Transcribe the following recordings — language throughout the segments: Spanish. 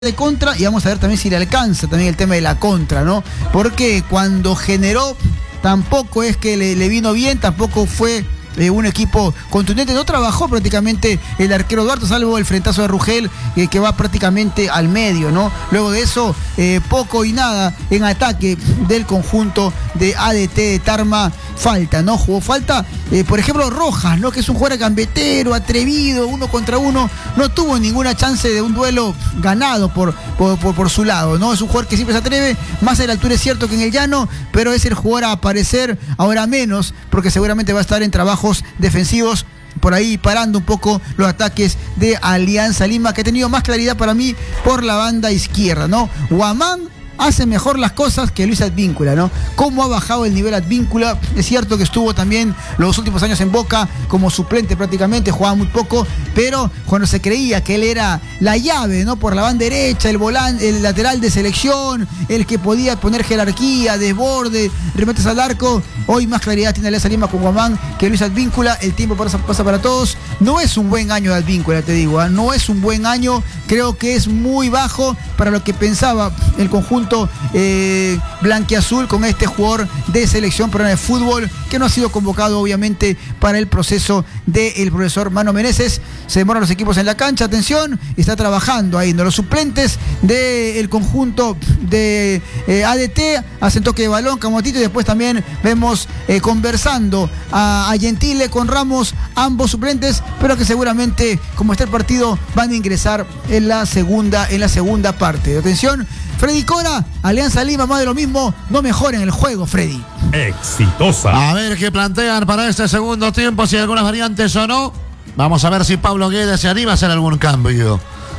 de contra, y vamos a ver también si le alcanza también el tema de la contra, ¿no? Porque cuando generó, tampoco es que le vino bien, tampoco fue un equipo contundente, no trabajó prácticamente el arquero Duarte, salvo el frentazo de Rugel, que va prácticamente al medio, ¿no? Luego de eso, poco y nada en ataque del conjunto de ADT de Tarma. Falta, ¿no? Jugó falta, por ejemplo, Rojas, ¿no? Que es un jugador gambetero, atrevido, 1 contra 1, no tuvo ninguna chance de un duelo ganado por su lado, ¿no? Es un jugador que siempre se atreve, más en la altura es cierto que en el llano, pero es el jugador a aparecer, ahora menos, porque seguramente va a estar en trabajos defensivos, por ahí parando un poco los ataques de Alianza Lima, que ha tenido más claridad para mí por la banda izquierda, ¿no? Guamán hace mejor las cosas que Luis Advíncula, ¿no? Cómo ha bajado el nivel Advíncula. Es cierto que estuvo también los últimos años en Boca como suplente prácticamente, jugaba muy poco, pero cuando se creía que él era la llave, ¿no? Por la banda derecha, el volante, el lateral de selección, el que podía poner jerarquía, desborde, remates al arco, hoy más claridad tiene Alianza Lima con Guamán que Luis Advíncula. El tiempo pasa para todos. No es un buen año de Advíncula, te digo, ¿eh? No es un buen año, creo que es muy bajo para lo que pensaba el conjunto blanquiazul con este jugador de selección peruana de fútbol, que no ha sido convocado obviamente para el proceso del profesor Mano Meneses. Se demoran los equipos en la cancha, atención, está trabajando ahí, ¿no? Los suplentes del conjunto de ADT hacen toque de balón, Camotito, y después también vemos conversando a Gentile con Ramos, ambos suplentes, pero que seguramente, como está el partido, van a ingresar en la segunda parte. Atención, Freddy Cora, Alianza Lima, más de lo mismo, no mejoren el juego, Freddy. Exitosa. A ver qué plantean para este segundo tiempo, si hay algunas variantes o no. Vamos a ver si Pablo Guedes se anima a hacer algún cambio.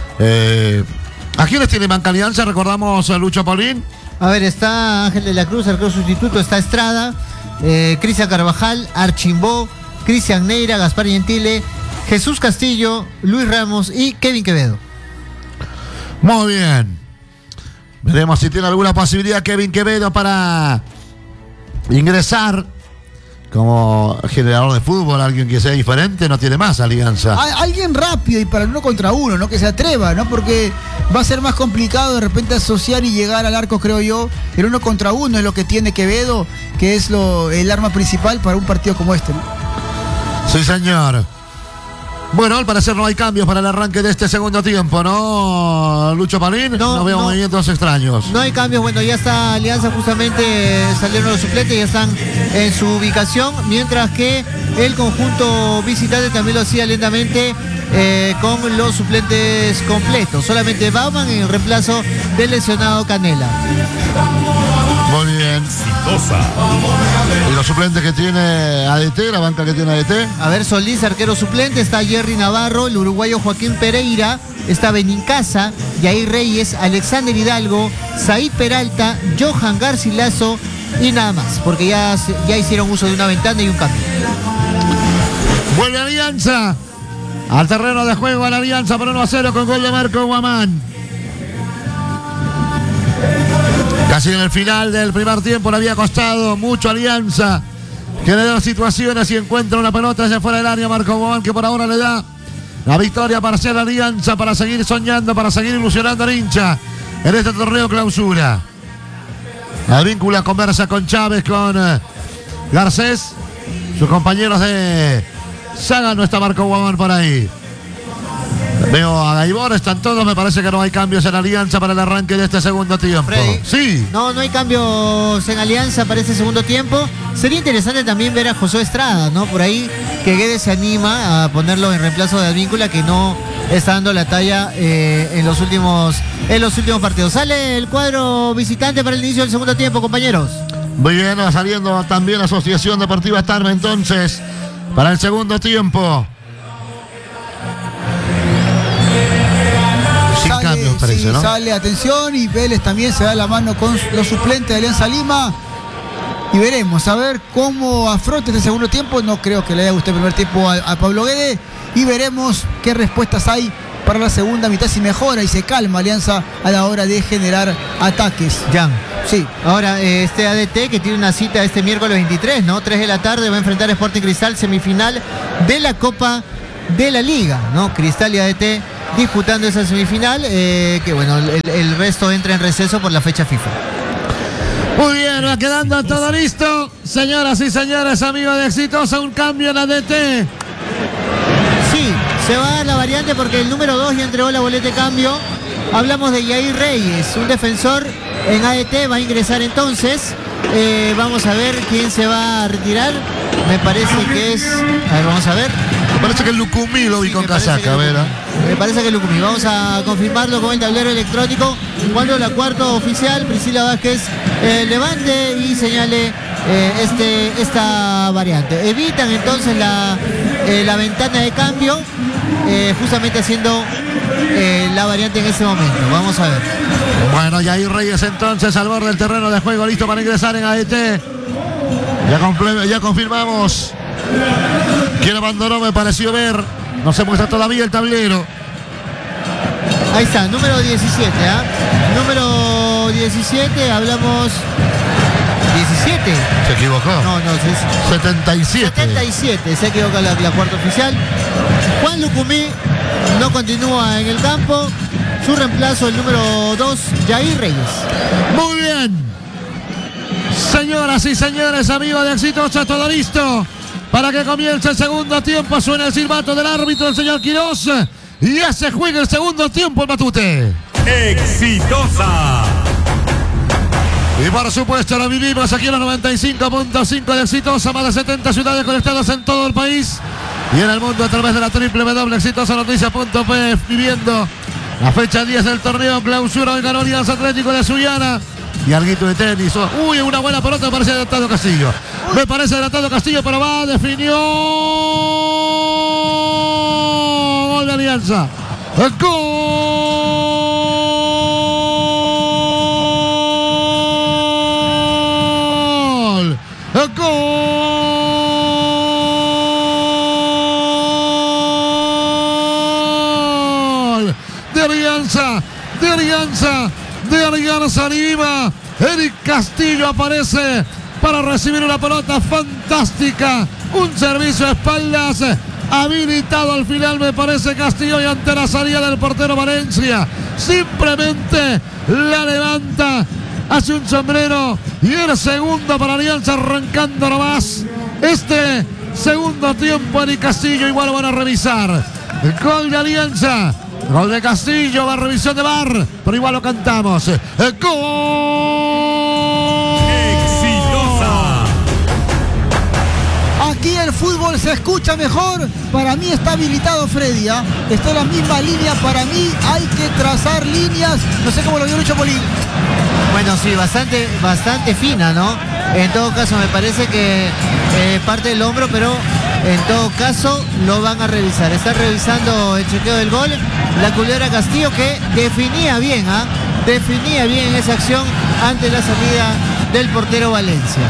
¿A quiénes tiene banca Alianza? Recordamos a Lucho Paulín. A ver, está Ángel de la Cruz, arquero sustituto, está Estrada, Cristian Carvajal, Archimbó, Cristian Neira, Gaspar Gentile, Jesús Castillo, Luis Ramos y Kevin Quevedo. Muy bien. Veremos si tiene alguna posibilidad Kevin Quevedo para ingresar como generador de fútbol, alguien que sea diferente. No tiene más Alianza. Alguien rápido y para el 1 contra 1, ¿no? Que se atreva, ¿no? Porque va a ser más complicado de repente asociar y llegar al arco, creo yo. El 1 contra 1 es lo que tiene Quevedo, que es el arma principal para un partido como este, ¿no? Sí, señor. Bueno, al parecer no hay cambios para el arranque de este segundo tiempo, ¿no, Lucho Palín? No veo movimientos extraños. No hay cambios, bueno, ya está Alianza, justamente salieron los suplentes, ya están en su ubicación, mientras que el conjunto visitante también lo hacía lentamente con los suplentes completos. Solamente Bauman en el reemplazo del lesionado Canela. Muy bien. ¿Y los suplentes que tiene ADT, la banca que tiene ADT? A ver, Solís, arquero suplente, está Jerry Navarro, el uruguayo Joaquín Pereira, está Benincasa, Yair Reyes, Alexander Hidalgo, Said Peralta, Johan Garcilaso y nada más, porque ya hicieron uso de una ventana y un cambio. Vuelve Alianza al terreno de juego, a la Alianza por 1-0 con gol de Marco Guamán. Casi en el final del primer tiempo le había costado mucho a Alianza generar situaciones y encuentra una pelota hacia fuera del área Marco Guamán, que por ahora le da la victoria para hacer la Alianza, para seguir soñando, para seguir ilusionando al hincha en este torneo clausura. Advíncula conversa con Chávez, con Garcés, sus compañeros de saga. No está Marco Guamán por ahí. Veo a Gaibor, están todos, me parece que no hay cambios en Alianza para el arranque de este segundo tiempo. Freddy, sí. No hay cambios en Alianza para este segundo tiempo. Sería interesante también ver a José Estrada, ¿no? Por ahí que Guedes se anima a ponerlo en reemplazo de Advíncula, que no está dando la talla en los últimos partidos. Sale el cuadro visitante para el inicio del segundo tiempo, compañeros. Muy bien, va saliendo también Asociación Deportiva Tarma entonces para el segundo tiempo. Parece, ¿no? Sale, atención, y Vélez también se da la mano con los suplentes de Alianza Lima. Y veremos, a ver cómo afronta este segundo tiempo. No creo que le haya gustado el primer tiempo a Pablo Guedes. Y veremos qué respuestas hay para la segunda mitad, si mejora y se calma Alianza a la hora de generar ataques. Jan. Sí. Ahora, este ADT que tiene una cita este miércoles 23, ¿no? 3 de la tarde, va a enfrentar a Sporting Cristal, semifinal de la Copa de la Liga, ¿no? Cristal y ADT disputando esa semifinal, que bueno, el resto entra en receso por la fecha FIFA. Muy bien, va quedando todo listo. Señoras y señores, amigos de Exitosa, un cambio en la DT. Sí, se va a dar la variante porque el número 2 ya entregó la boleta de cambio. Hablamos de Yair Reyes, un defensor en ADT, va a ingresar entonces. Vamos a ver quién se va a retirar. Me parece que es... A ver, vamos a ver. Me parece que el Lucumí lo vi con casaca, ¿verdad? Me parece que el Lucumí. Vamos a confirmarlo con el tablero electrónico. Cuando la cuarta oficial, Priscila Vázquez, levante y señale esta variante. Evitan entonces la ventana de cambio, justamente haciendo la variante en ese momento. Vamos a ver. Bueno, Yair Reyes entonces al borde del terreno de juego, listo para ingresar en ADT. Ya confirmamos quién abandonó, me pareció ver. No se muestra todavía el tablero. Ahí está, número 17, ¿ah? Número 17, hablamos... 17. Se equivocó. No, 77. 77, se equivocó la cuarta oficial. Juan Lucumí no continúa en el campo. Su reemplazo, el número 2, Yair Reyes. Muy bien. Señoras y señores, amigos de Exitosa, todo listo para que comience el segundo tiempo. Suena el silbato del árbitro, el señor Quirós. Y ya se juega el segundo tiempo en Matute. Exitosa. Y por supuesto lo vivimos aquí en los 95.5 de Exitosa, más de 70 ciudades conectadas en todo el país y en el mundo a través de la www.exitosanoticias.p, viviendo la fecha 10 del torneo clausura. Hoy ganó Alianza Atlético de Sullana y alguito de tenis. Uy, una buena pelota, me parece adelantado Castillo. Me parece adelantado Castillo, pero va, definió. Gol de Alianza. ¡Gol! ¡Gol! De Alianza Lima. Eric Castillo aparece para recibir una pelota fantástica. Un servicio a espaldas habilitado al final, me parece Castillo, y ante la salida del portero Valencia simplemente la levanta, hace un sombrero y el segundo para Alianza, arrancando nomás este segundo tiempo. Eric Castillo, igual lo van a revisar. El gol de Alianza, gol de Castillo, va a revisión de VAR, pero igual lo cantamos. ¡El gol! Exitosa. Aquí el fútbol se escucha mejor. Para mí está habilitado Freddy, ¿eh? Está en la misma línea. Para mí hay que trazar líneas. No sé cómo lo vio Lucho Polín. Bueno, sí, bastante fina, ¿no? En todo caso, me parece que parte del hombro, pero en todo caso lo van a revisar. Están revisando el chequeo del gol. La culebra Castillo, que definía bien, ¿ah? Definía bien esa acción ante la salida del portero Valencia.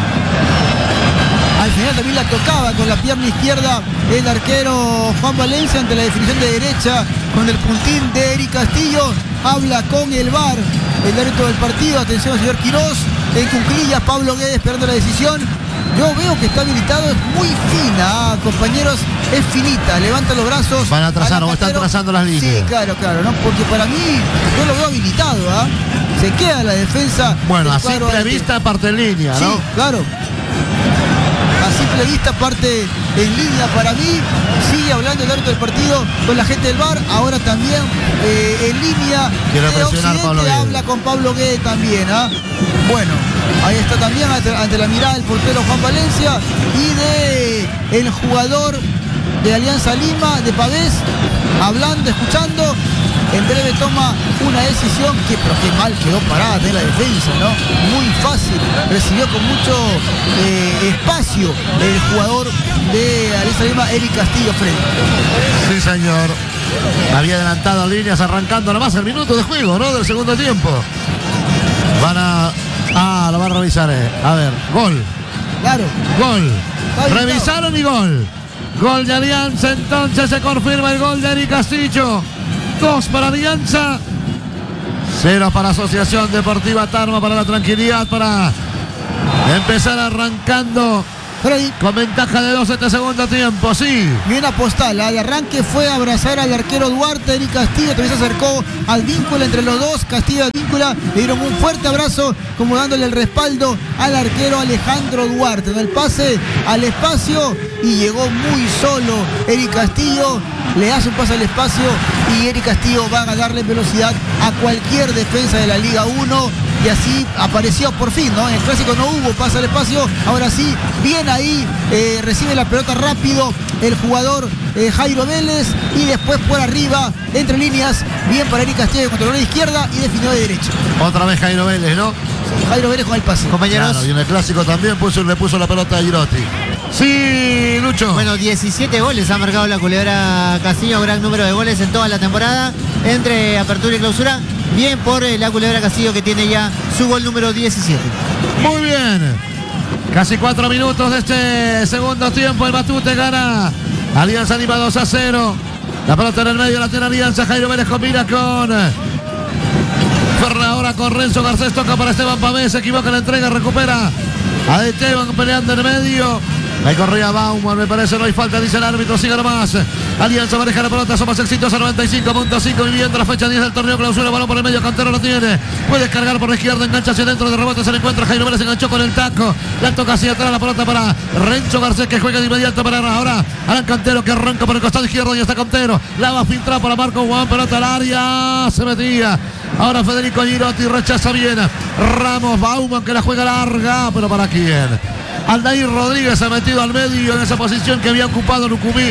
Al final también la tocaba con la pierna izquierda el arquero Juan Valencia ante la definición de derecha con el puntín de Eric Castillo. Habla con el VAR, el árbitro del partido. Atención, señor Quirós. En cuclillas, Pablo Guedes esperando la decisión. Yo veo que está habilitado, es muy fina, compañeros, es finita, levanta los brazos. Van a trazar, o están trazando las líneas. Sí, claro, ¿no? Porque para mí, yo lo veo habilitado, ¿ah? Se queda la defensa. Bueno, a simple vista parte en línea, ¿no? Sí, claro. A simple vista parte en línea para mí. Sigue hablando el árbitro del partido con la gente del VAR. Ahora también en línea quiere de presionar Occidente Pablo Guedes. habla con Pablo Guedes también, ¿ah? Bueno, ahí está también ante la mirada del portero Juan Valencia y de el jugador de Alianza Lima, de Pavés, hablando, escuchando. En breve toma una decisión pero qué mal quedó parada de la defensa, ¿no? Muy fácil, recibió con mucho espacio el jugador de Alianza Lima, Eric Castillo Freddy. Sí, señor. Había adelantado líneas, arrancando nomás el minuto de juego, ¿no? Del segundo tiempo. Lo van a revisar. A ver, gol. Claro. Gol. Está Revisaron y gol. Gol de Alianza, entonces se confirma el gol de Eric Castillo. 2 para Alianza, 0 para Asociación Deportiva Tarma, para la tranquilidad, para empezar arrancando Por ahí. Con ventaja de 2 este segundo tiempo, sí. Y una postal, de arranque fue a abrazar al arquero Duarte. Eric Castillo también se acercó al vínculo entre los dos. Castillo y Advíncula le dieron un fuerte abrazo, como dándole el respaldo al arquero Alejandro Duarte. En el pase al espacio y llegó muy solo Eric Castillo. Le hace un pase al espacio y Eric Castillo va a ganarle velocidad a cualquier defensa de la Liga 1. Y así apareció por fin, ¿no? En el clásico no hubo pase al espacio. Ahora sí, bien ahí, recibe la pelota rápido el jugador Jairo Vélez. Y después por arriba, entre líneas, bien para Eric Castillo, que controló de izquierda y definió de derecha. Otra vez Jairo Vélez, ¿no? Jairo Vélez con el pase. Compañeros. Claro, y en el clásico también le puso la pelota a Girotti. Sí, Lucho. Bueno, 17 goles ha marcado la culebra Castillo, gran número de goles en toda la temporada, entre apertura y clausura. Bien por la culebra Castillo, que tiene ya su gol número 17. Muy bien. Casi 4 minutos de este segundo tiempo. El Matute gana. Alianza Lima 2-0. La pelota en el medio la tiene Alianza. Jairo Vélez combina con ahora con Renzo Garcés. Toca para Esteban Pavés. Se equivoca en la entrega. Recupera a Esteban peleando en el medio. Ahí corría Bauman, me parece, no hay falta, dice el árbitro, sigue nomás. Alianza maneja la pelota, somos exitosos, 95.5, viviendo la fecha 10 del torneo clausura, balón por el medio, Cantero lo tiene. Puede descargar por la izquierda, engancha hacia dentro de rebote, se le encuentra Jairo Vélez, enganchó con el taco. La toca hacia atrás la pelota para Renzo Garcés, que juega de inmediato para ahora Alan Cantero, que arranca por el costado izquierdo y está Cantero. La va a filtrar para Marco Juan, pelota al área, se metía. Ahora Federico Girotti rechaza bien. Ramos, Bauman, que la juega larga, pero ¿para quién? Aldair Rodríguez se ha metido al medio en esa posición que había ocupado Lucumí.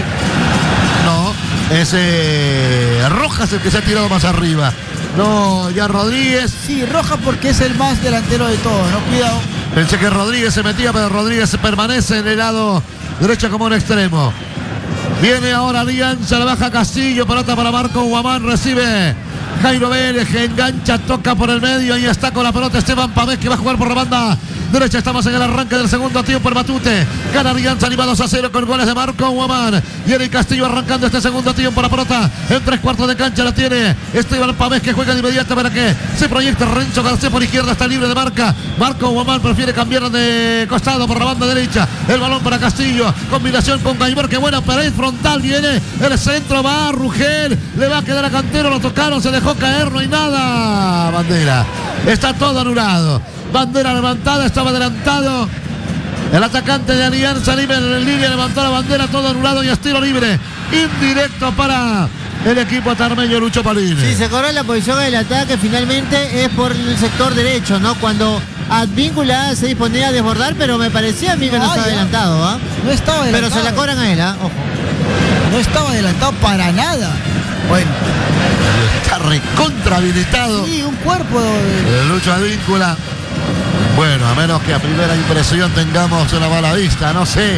No, es Rojas el que se ha tirado más arriba. No, ya Rodríguez. Sí, Rojas porque es el más delantero de todos, ¿no? Cuidado. Pensé que Rodríguez se metía, pero Rodríguez permanece en el lado derecho como un extremo. Viene ahora Alianza, la baja Castillo, pelota para Marco Guamán, recibe Jairo Vélez, que engancha, toca por el medio, ahí está con la pelota Esteban Pavés, que va a jugar por la banda derecha. Estamos en el arranque del segundo tiempo. El Matute gana Alianza Lima 2-0 con goles de Marco Guamán y Eric Castillo arrancando este segundo tiempo. La pelota en 3/4 de cancha la tiene Esteban Pavés, que juega de inmediato para que se proyecte Renzo Garcés por izquierda, está libre de marca. Marco Guamán prefiere cambiar de costado por la banda derecha. El balón para Castillo, combinación con Gaibor, que buena pared frontal, viene el centro, va a Rugel, le va a quedar a Cantero, lo tocaron, se dejó caer, no hay nada. Bandera, está todo anulado. Bandera levantada, estaba adelantado el atacante de Alianza Lima en línea, levantó la bandera, todo anulado y estilo libre indirecto para el equipo tarmeño, Lucho Palín. Sí, se corre la posición del ataque, finalmente es por el sector derecho, ¿no? Cuando Advíncula se disponía a desbordar, pero me parecía a mí que no estaba adelantado, ¿ah? No estaba adelantado. Pero se la cobran a él, ¿ah? Ojo. No estaba adelantado para nada. Bueno. Está recontra habilitado. Sí, un cuerpo de Lucho Advíncula. Bueno, a menos que a primera impresión tengamos una mala vista, no sé,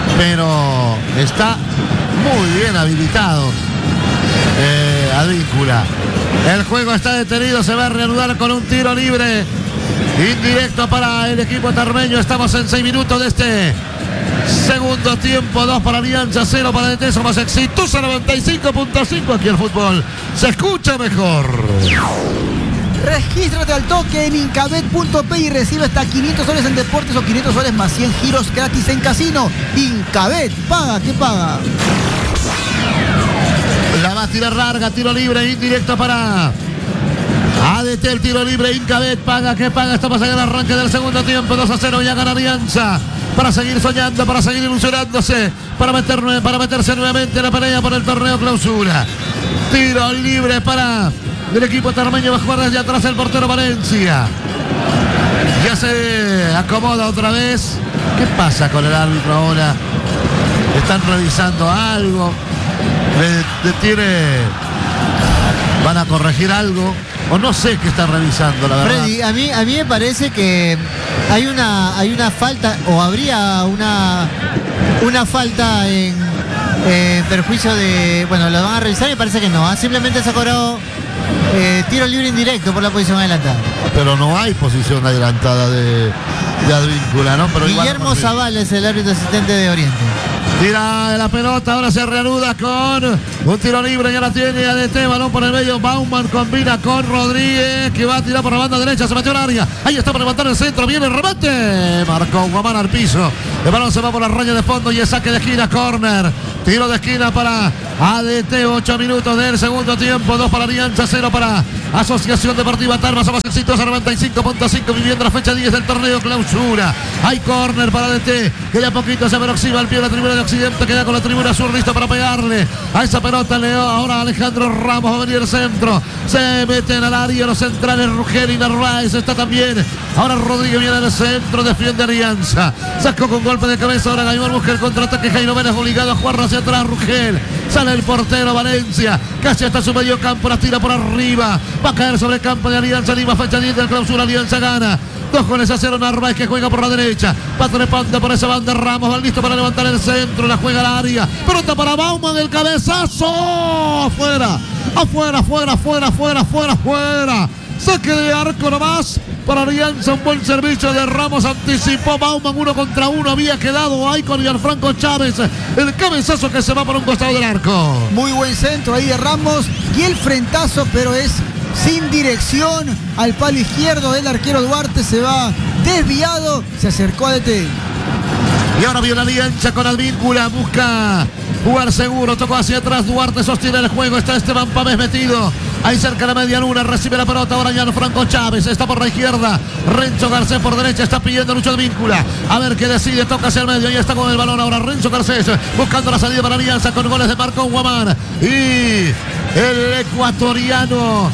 pero está muy bien habilitado Advíncula. El juego está detenido, se va a reanudar con un tiro libre indirecto para el equipo tarmeño. Estamos en 6 minutos de este segundo tiempo, 2 para Alianza, 0 para DT. Somos exitosos, 95.5. Aquí el fútbol se escucha mejor. Regístrate al toque en Incabet.p y recibe hasta 500 soles en deportes o 500 soles más 100 giros gratis en casino. Incabet, paga, ¿qué paga? La va a tirar larga, tiro libre, indirecto para ADT, el tiro libre, Incabet, paga, ¿qué paga? Estamos en el arranque del segundo tiempo, 2-0, ya gana Alianza. Para seguir soñando, para seguir ilusionándose, para meterse nuevamente en la pelea por el torneo clausura. Tiro libre para el equipo tarmeño, va a jugar desde atrás el portero Valencia. Ya se acomoda otra vez. ¿Qué pasa con el árbitro ahora? Están revisando algo. Van a corregir algo. O no sé qué están revisando, la verdad. Freddy, a mí me parece que hay una falta, o habría una falta en perjuicio de... Bueno, lo van a revisar y me parece que no. Simplemente se ha cobrado tiro libre indirecto por la posición adelantada. Pero no hay posición adelantada de Advíncula, ¿no? Pero Guillermo Zavala es el árbitro asistente de Oriente. Tira la pelota, ahora se reanuda con un tiro libre, ya la tiene ADT, balón por el medio, Bauman combina con Rodríguez, que va a tirar por la banda derecha, se metió al área, ahí está para levantar el centro, viene el remate, marcó Guamán al piso, El balón se va por la raya de fondo y es saque de esquina, córner. Tiro de esquina para ADT, 8 minutos del segundo tiempo, 2 para Alianza, 0 para Asociación Deportiva Tarma. Somos exitosos, 95.5, viviendo la fecha 10 del torneo clausura. Hay córner para ADT, que de a poquito se aproxima al pie de la tribuna de Occidente, queda con la tribuna sur listo para pegarle a esa pelota. Leo ahora Alejandro Ramos, va a venir el centro, se meten al área los centrales Rugel y Narváez, está también. Ahora Rodríguez viene al centro, defiende Alianza, sacó con golpe de cabeza, ahora Gaibor busca el contraataque, Jairo Vélez obligado a jugar hacia atrás, Rugel, sale el portero Valencia, casi hasta su medio campo, la tira por arriba, va a caer sobre el campo de Alianza Lima, fecha 10 del clausura, Alianza gana. 2-0 Narváez, que juega por la derecha, va trepando por esa banda, Ramos va listo para levantar el centro, la juega al área, pelota para Bauman, el cabezazo, afuera, saque de arco nomás para Alianza, un buen servicio de Ramos, anticipó Bauman, 1 contra 1, había quedado ahí con Gianfranco Chávez, el cabezazo que se va por un costado del arco. Muy buen centro ahí de Ramos y el frentazo, pero es sin dirección al palo izquierdo del arquero Duarte, se va desviado, se acercó a ADT. Y ahora viene Alianza con Advíncula, busca jugar seguro, tocó hacia atrás, Duarte sostiene el juego, está Esteban Pámez metido ahí cerca de la media luna, recibe la pelota ahora Gianfranco Chávez, está por la izquierda, Renzo Garcés por derecha, está pidiendo Lucho Advíncula, a ver qué decide, toca hacia el medio, ahí está con el balón ahora Renzo Garcés, buscando la salida para Alianza con goles de Marco Guamán y el ecuatoriano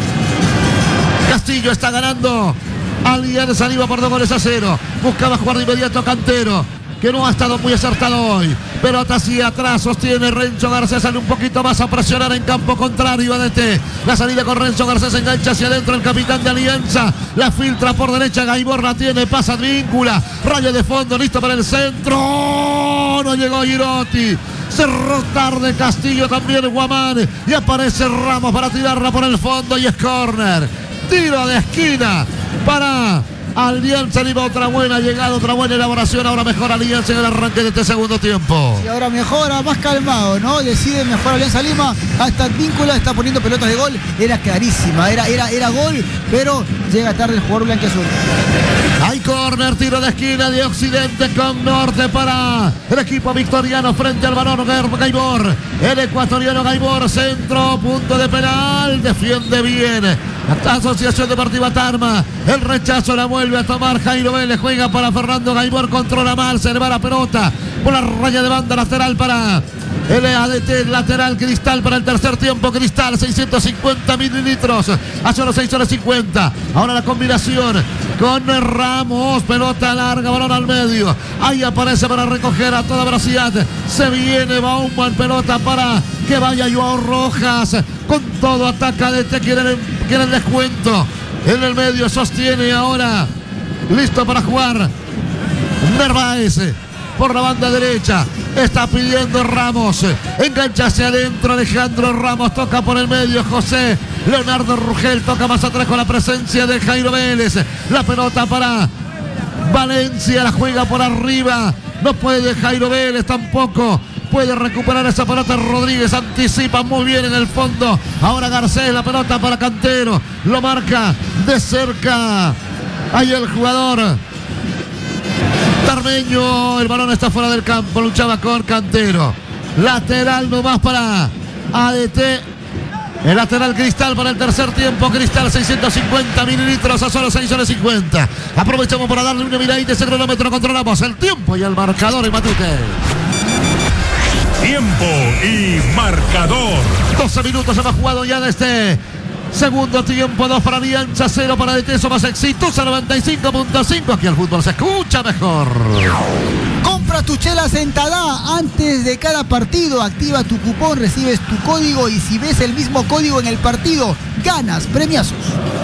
Castillo está ganando. Alianza Lima por 2-0. Buscaba jugar de inmediato Cantero, que no ha estado muy acertado hoy. Pelota hacia atrás, sostiene Renzo Garcés, sale un poquito más a presionar en campo contrario ADT. La salida con Renzo Garcés, engancha hacia adentro el capitán de Alianza. La filtra por derecha, Gaibor la tiene, pasa Advíncula. Raya de fondo, listo para el centro. No llegó Girotti. Cerró tarde Castillo, también Guamán. Y aparece Ramos para tirarla por el fondo y es córner. Tiro de esquina para Alianza Lima, otra buena llegada, otra buena elaboración. Ahora mejora Alianza en el arranque de este segundo tiempo. Y ahora mejora, más calmado, ¿no? Decide mejor Alianza Lima. Hasta Advíncula está poniendo pelotas de gol. Era clarísima, era gol, pero llega tarde el jugador blanquiazul. Hay córner, tiro de esquina de Occidente con Norte para el equipo victoriano frente al balón Gaibor. El ecuatoriano Gaibor, centro, punto de penal, defiende bien la Asociación Deportiva Tarma. El rechazo la vuelve a tomar Jairo Vélez, juega para Fernando Gaibor, controla mal, se le va la pelota por la raya de banda lateral para el ADT, lateral Cristal para el tercer tiempo. Cristal, 650 mililitros a solo 6:50. Ahora la combinación con Ramos, pelota larga, balón al medio. Ahí aparece para recoger a toda velocidad. Se viene Bauman, pelota para que vaya Joao Rojas. Con todo ataca ADT, quiere el descuento. En el medio sostiene ahora, listo para jugar Narváez por la banda derecha. Está pidiendo Ramos, engancha hacia adentro Alejandro Ramos, toca por el medio José Leonardo Rugel, toca más atrás con la presencia de Jairo Vélez. La pelota para Valencia, la juega por arriba, no puede Jairo Vélez tampoco. Puede recuperar esa pelota Rodríguez, anticipa muy bien en el fondo. Ahora Garcés, la pelota para Cantero, lo marca de cerca. Ahí el jugador Tarmeño, el balón está fuera del campo, luchaba con Cantero. Lateral nomás para ADT. El lateral Cristal para el tercer tiempo. Cristal, 650 mililitros a solo 6:50. Aprovechamos para darle una miradita ese cronómetro. Controlamos el tiempo y el marcador en Matute. Tiempo y marcador. 12 minutos se va jugado ya de este segundo tiempo. 2 para Alianza, 0 para ADT. Somos exitosa, 95.5. Aquí el fútbol se escucha mejor. Compra tus chelas en Tadá antes de cada partido. Activa tu cupón, recibes tu código y si ves el mismo código en el partido, ganas premiazos.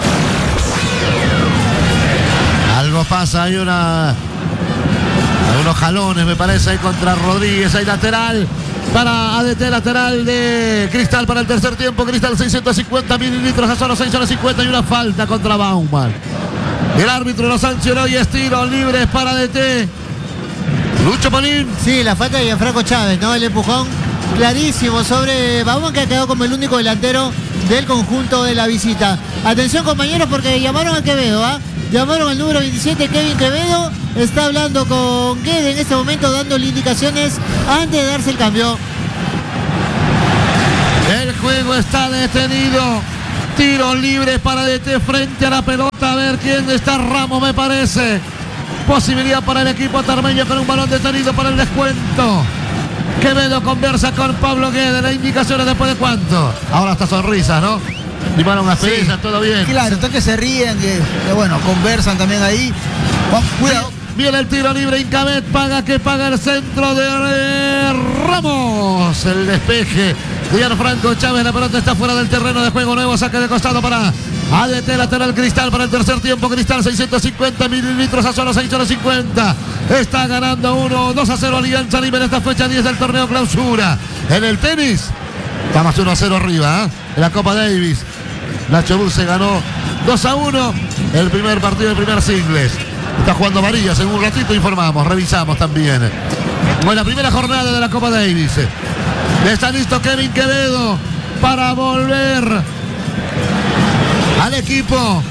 Algo pasa, hay unos jalones me parece ahí contra Rodríguez. Hay lateral para ADT, lateral de Cristal para el tercer tiempo. Cristal, 650 mililitros a solo 6:50 y una falta contra Bauman. El árbitro lo sancionó y es tiro libre para ADT. Lucho Polín. Sí, la falta de Gianfranco Chávez, ¿no? El empujón clarísimo sobre Bauman, que ha quedado como el único delantero del conjunto de la visita. Atención, compañeros, porque llamaron a Quevedo, ¿ah? Llamaron al número 27, Kevin Quevedo. Está hablando con Guede en este momento, dándole indicaciones antes de darse el cambio. El juego está detenido. Tiro libre para DT frente a la pelota. A ver quién está. Ramos, me parece. Posibilidad para el equipo tarmeño con un balón detenido para el descuento. Quevedo conversa con Pablo Guede. Las indicaciones después de cuánto. Ahora hasta sonrisas, ¿no? Y van unas prisas, todo bien. Claro, está que se ríen, que bueno, conversan también ahí. Cuidado. Viene el tiro libre, Incabet paga, que paga el centro de Ramos. El despeje de Gianfranco Chávez, la pelota está fuera del terreno de juego. Nuevo saque de costado para ADT, lateral Cristal para el tercer tiempo. Cristal 650 mililitros a solo 6:50. Está ganando 2-0 Alianza Lima en esta fecha 10 del torneo clausura. En el tenis, estamos 1-0 arriba, en la Copa Davis. Nacho Buse ganó 2-1 el primer partido, el primer singles. Está jugando Varillas, en un ratito informamos, revisamos también. Bueno, primera jornada de la Copa Davis. Está listo Kevin Quevedo para volver al equipo.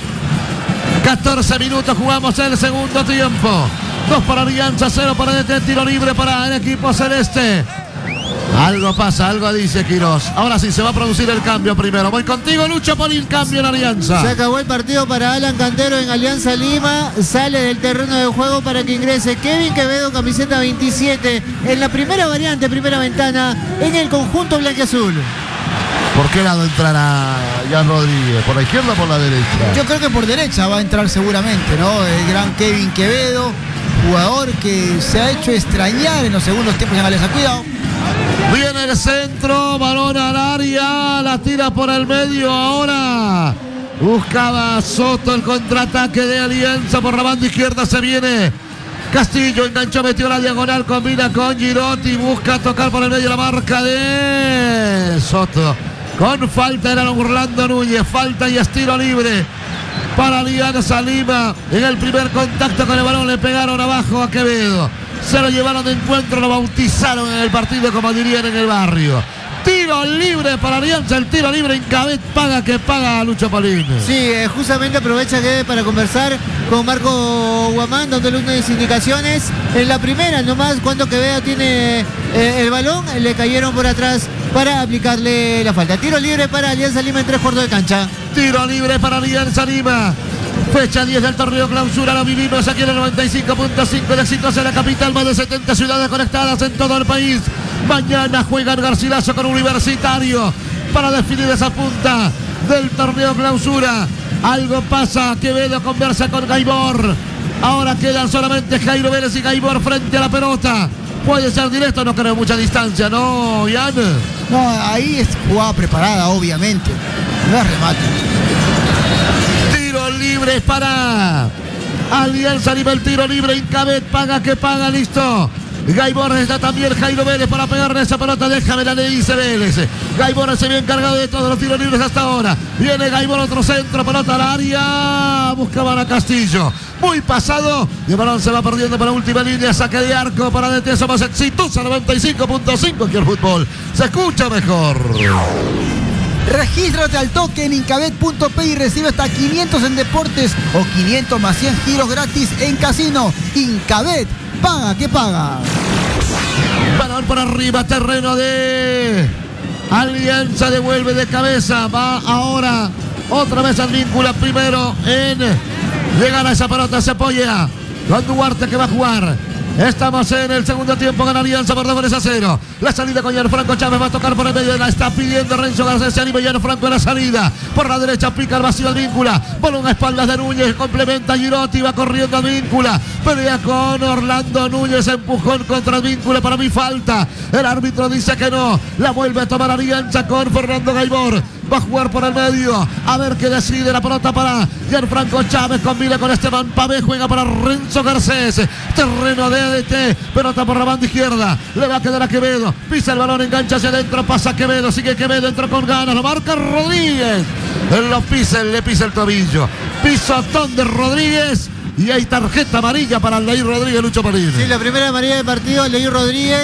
14 minutos jugamos el segundo tiempo. 2 para Alianza, 0 para DT, tiro libre para el equipo celeste. Algo pasa, algo dice Quirós. Ahora sí, se va a producir el cambio primero. Voy contigo, Lucho, por el cambio en Alianza. Se acabó el partido para Alan Cantero en Alianza Lima. Sale del terreno de juego para que ingrese Kevin Quevedo, camiseta 27, en la primera variante, primera ventana, en el conjunto blanquiazul. ¿Por qué lado entrará Jan Rodríguez? ¿Por la izquierda o por la derecha? Yo creo que por derecha va a entrar seguramente, ¿no? El gran Kevin Quevedo, jugador que se ha hecho extrañar en los segundos tiempos en Alianza. Cuidado. Viene el centro, balón al área, la tira por el medio ahora. Buscaba Soto el contraataque de Alianza por la banda izquierda, se viene Castillo, enganchó, metió la diagonal, combina con Girotti, busca tocar por el medio la marca de Soto. Con falta era Orlando Núñez, falta y estilo libre para Alianza Lima. En el primer contacto con el balón le pegaron abajo a Quevedo. Se lo llevaron de encuentro, lo bautizaron en el partido, como dirían en el barrio. Tiro libre para Alianza, el tiro libre Incabet paga, que paga Lucho Polín. Sí, justamente aprovecha que para conversar con Marco Guamán, dándole unas indicaciones. En la primera nomás, cuando Quevedo tiene el balón, le cayeron por atrás para aplicarle la falta. Tiro libre para Alianza Lima en 3/4 de cancha. Tiro libre para Alianza Lima. Fecha 10 del torneo clausura, lo vivimos aquí en el 95.5 de éxitos en la capital, más de 70 ciudades conectadas en todo el país. Mañana juegan Garcilaso con Universitario para definir esa punta del torneo clausura. Algo pasa, Quevedo conversa con Gaibor. Ahora quedan solamente Jairo Vélez y Gaibor frente a la pelota. Puede ser directo, no creo mucha distancia, ¿no, Ian? No, ahí es jugada preparada, obviamente. No es remate. Libres para Alianza Lima, el tiro libre, Incabet paga, que paga, listo. Gaibor está también, Jairo Vélez para pegarle esa pelota, déjame, la le dice Vélez. Gaibor se había encargado de todos los tiros libres hasta ahora. Viene Gaibor, otro centro, pelota al área, buscaban a Castillo. Muy pasado, y el balón se va perdiendo para última línea, saque de arco para DT, somos exitosa, 95.5 aquí el fútbol. Se escucha mejor. Regístrate al toque en Incabet.p y recibe hasta 500 en deportes o 500 más 100 giros gratis en casino. Incabet, paga, que paga. Balón por arriba, terreno de Alianza, devuelve de cabeza, va ahora otra vez Advíncula, primero en llegar a esa pelota, se apoya con Duarte que va a jugar. Estamos en el segundo tiempo, gana Alianza por 2-0. La salida con Gianfranco Chávez, va a tocar por el medio, la está pidiendo Renzo Garcés, se anima Gianfranco en la salida. Por la derecha pica el vacío Advíncula, balón a espaldas de Núñez, complementa Girotti, va corriendo Advíncula, pelea con Orlando Núñez, empujón contra Advíncula, para mí falta. El árbitro dice que no, la vuelve a tomar Alianza con Fernando Gaibor. Va a jugar por el medio, a ver qué decide, la pelota para Gianfranco Chávez, combina con Esteban Pavé, juega para Renzo Garcés, terreno de ADT, pelota por la banda izquierda, le va a quedar a Quevedo, pisa el balón, engancha hacia adentro, pasa Quevedo, sigue Quevedo, entró con ganas, lo marca Rodríguez, él lo pisa, le pisa el tobillo, pisotón de Rodríguez. Y hay tarjeta amarilla para Aldair Rodríguez, Lucho Polín. Sí, la primera amarilla del partido, Aldair Rodríguez,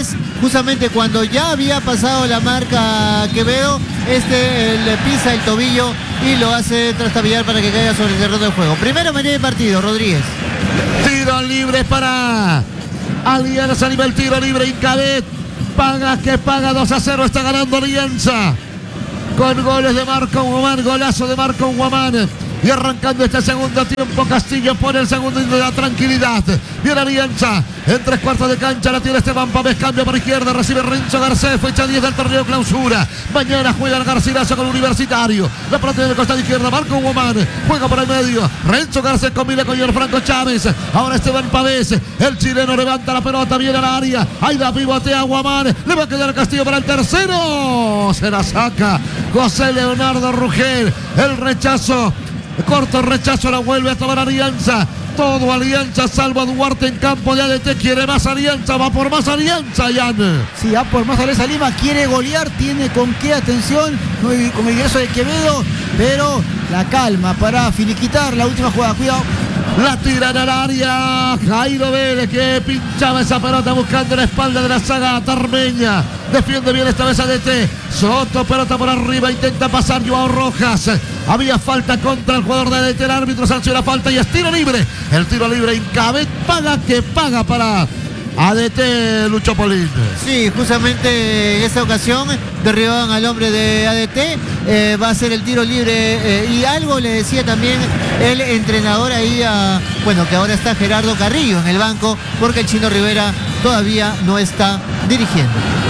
justamente cuando ya había pasado la marca Quevedo, le pisa el tobillo y lo hace trastabillar para que caiga sobre el terreno de juego. Primero medio de partido, Rodríguez. Tiro libre para Alianza, nivel tiro libre, Incabet. Paga que paga 2-0, está ganando Alianza. Con goles de Marco Guamán, golazo de Marco Guamán. Y arrancando este segundo tiempo, Castillo pone el segundo de la tranquilidad. Viene Alianza, en 3/4 de cancha, la tiene Esteban Pavés, cambia por izquierda, recibe Renzo Garcés, fecha 10 del torneo clausura. Mañana juega el Garcilaso con Universitario. La pelota en el costado izquierda, Marco Guamán, juega por el medio. Renzo Garcés combina con Gianfranco Chávez. Ahora Esteban Pavés, el chileno levanta la pelota, viene al área. Ahí la pivotea Guamán, le va a quedar Castillo para el tercero. Se la saca José Leonardo Rugel. El rechazo. Corto rechazo, la vuelve a tomar Alianza. Todo Alianza, salvo a Duarte en campo de ADT. Quiere más Alianza, va por más Alianza, Jan. Sí, va por más Alianza Lima, quiere golear, tiene con qué, atención, con el ingreso de Quevedo, pero la calma para finiquitar la última jugada, cuidado. La tiran al área, Jairo Vélez, que pinchaba esa pelota buscando la espalda de la saga tarmeña. Defiende bien esta vez ADT. Soto, pelota por arriba, intenta pasar Joao Rojas. Había falta contra el jugador de ADT, el árbitro sanciona falta y es tiro libre. El tiro libre, Incabet, paga que paga para ADT, Lucho Polín. Sí, justamente en esta ocasión derribaban al hombre de ADT. Va a ser el tiro libre. Y algo le decía también el entrenador ahí, que ahora está Gerardo Carrillo en el banco, porque el Chino Rivera todavía no está dirigiendo.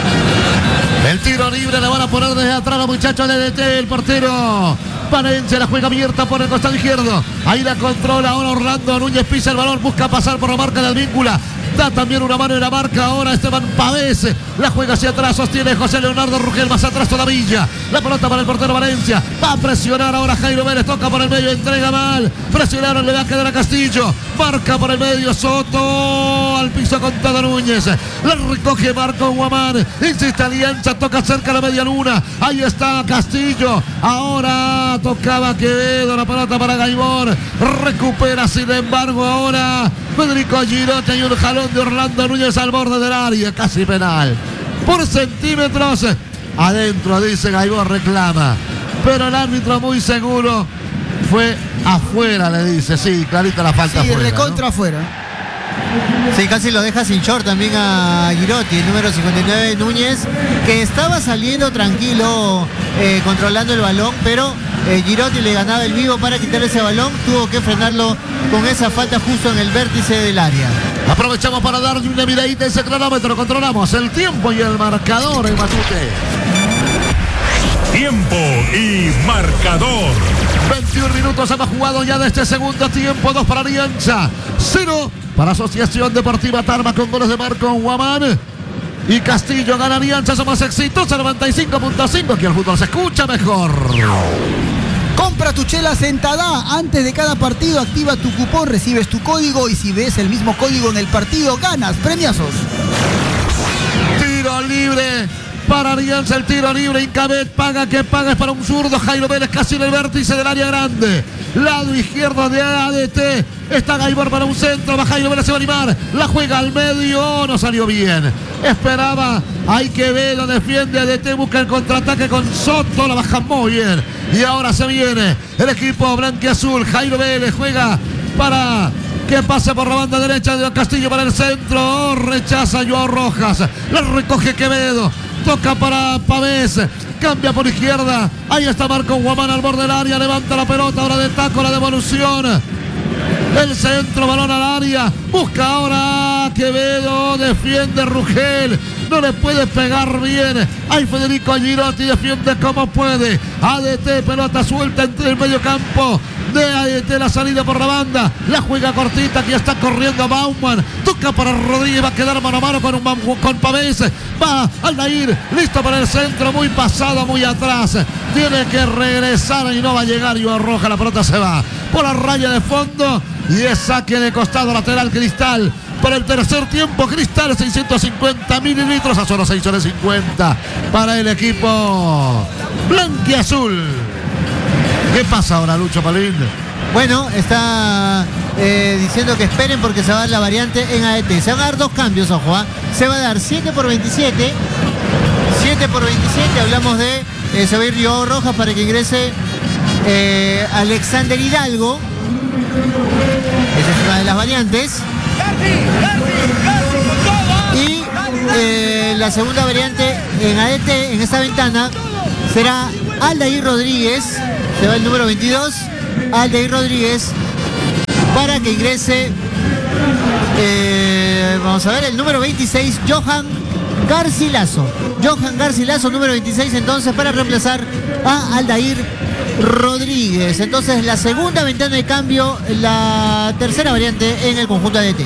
El tiro libre le van a poner desde atrás los muchachos de ADT, el portero Parense, la juega abierta por el costado izquierdo. Ahí la controla ahora Orlando Núñez, pisa el balón, busca pasar por la marca del Víncula. Da también una mano en la marca ahora Esteban Pavés. La juega hacia atrás, sostiene José Leonardo Rugel, más atrás todavía. La pelota para el portero Valencia. Va a presionar ahora Jairo Vélez, toca por el medio, entrega mal. Presionaron, le va a quedar a Castillo. Marca por el medio, Soto al piso con todo Núñez. La recoge Marco Guamán. Insiste Alianza, toca cerca la media luna. Ahí está Castillo. Ahora tocaba Quevedo, la pelota para Gaibor. Recupera sin embargo ahora Federico Girotti, hay un jalón de Orlando Núñez al borde del área, casi penal. Por centímetros, adentro, dice Gaibor, reclama. Pero el árbitro muy seguro, fue afuera, le dice. Sí, clarita la falta sí, afuera. recontra, ¿no? Afuera. Sí, casi lo deja sin short también a Girotti, el número 59 Núñez, que estaba saliendo tranquilo, controlando el balón, pero Girotti le ganaba el vivo para quitarle ese balón, tuvo que frenarlo con esa falta justo en el vértice del área. Aprovechamos para darle una miradita a ese cronómetro, controlamos el tiempo y el marcador en Matute. Tiempo y marcador. 21 minutos hemos jugado ya de este segundo tiempo. 2 para Alianza, 0 para Asociación Deportiva Tarma, con goles de Marco Guamán y Castillo. Gana Alianza, somos exitosos, 95.5. Aquí el fútbol se escucha mejor. Compra tu chela Sentada. Antes de cada partido activa tu cupón, recibes tu código y si ves el mismo código en el partido, ganas premiazos. Tiro libre para Alianza, el tiro libre, Incabet, paga que paga, es para un zurdo, Jairo Vélez casi en el vértice del área grande. Lado izquierdo de ADT, está Gaibor para un centro, va Jairo Vélez, se va a animar, la juega al medio, no salió bien. Esperaba, hay Quevedo, defiende ADT, busca el contraataque con Soto, la baja muy bien. Y ahora se viene el equipo blanquiazul, Jairo Vélez juega para que pase por la banda derecha de Castillo para el centro, rechaza Joao Rojas, la recoge Quevedo. Toca para Pavés, cambia por izquierda, ahí está Marco Guamán al borde del área, levanta la pelota, ahora de taco, la devolución, el centro, balón al área, busca ahora Quevedo, defiende Rugel, no le puede pegar bien, ahí Federico Girotti defiende como puede, ADT, pelota suelta entre el medio campo de ADT, la salida por la banda, la juega cortita, que está corriendo Bauman, toca para Rodríguez, va a quedar mano a mano con Pavés, va Aldair, listo para el centro, muy pasado, muy atrás, tiene que regresar y no va a llegar Joao Rojas, la pelota se va por la raya de fondo y es saque de costado lateral Cristal. Para el tercer tiempo, Cristal 650 mililitros a solo 6,50 para el equipo blanquiazul. ¿Qué pasa ahora, Lucho Palín? Bueno, está diciendo que esperen porque se va a dar la variante en ADT. Se van a dar 2 cambios, ojo, se va a dar 7 por 27. 7 por 27, hablamos de se va a ir Joao Rojas para que ingrese Alexander Hidalgo. Esa es una de las variantes. Y la segunda variante en ADT, en esta ventana, será Aldair Rodríguez. Se va el número 22, Aldair Rodríguez, para que ingrese, vamos a ver, el número 26, Johan Garcilaso. Johan Garcilaso, número 26, entonces, para reemplazar a Aldair Rodríguez. Entonces, la segunda ventana de cambio, la tercera variante en el conjunto ADT.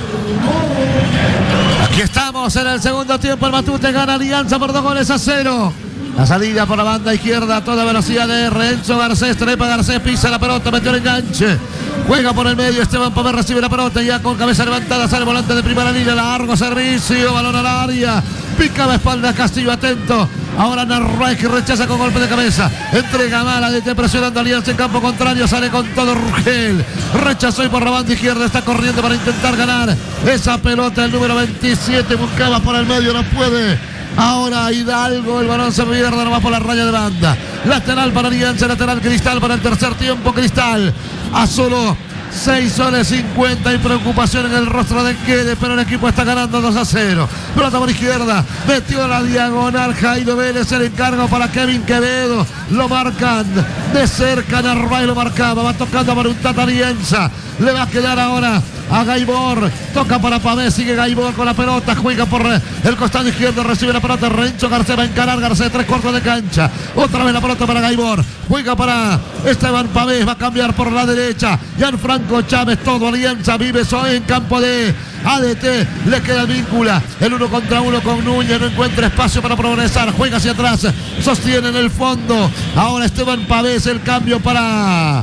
Aquí estamos en el segundo tiempo. El Matute gana Alianza por 2-0. La salida por la banda izquierda a toda velocidad de Renzo Garcés. Trepa Garcés, pisa la pelota, metió el enganche. Juega por el medio, Esteban Pavés recibe la pelota ya con cabeza levantada, sale volante de primera línea, largo servicio, balón al área, pica la espalda Castillo, atento. Ahora Narváez que rechaza con golpe de cabeza, entrega mala de presionando Alianza en campo contrario, sale con todo Rugel, rechazó y por la banda izquierda está corriendo para intentar ganar esa pelota. El número 27 buscaba por el medio, no puede. Ahora Hidalgo, el balón se pierde nomás por la raya de banda. Lateral para Alianza, lateral Cristal para el tercer tiempo. Cristal a solo 6 soles 50 y preocupación en el rostro de Guedes, pero el equipo está ganando 2-0. Pelota por izquierda, metió la diagonal Jairo Vélez, el encargo para Kevin Quevedo, lo marcan de cerca, Narváez lo marcaba, va tocando para un Tata Alianza, le va a quedar ahora a Gaibor, toca para Pavés, sigue Gaibor con la pelota, juega por el costado izquierdo, recibe la pelota, Renzo Garcés va a encarar, Garcés 3/4 de cancha, otra vez la pelota para Gaibor, juega para Esteban Pavés, va a cambiar por la derecha, Gianfranco Chávez, todo Alianza vive hoy en campo de ADT, le queda el víncula, el 1 contra 1 con Núñez, no encuentra espacio para progresar, juega hacia atrás, sostiene en el fondo, ahora Esteban Pavés, el cambio para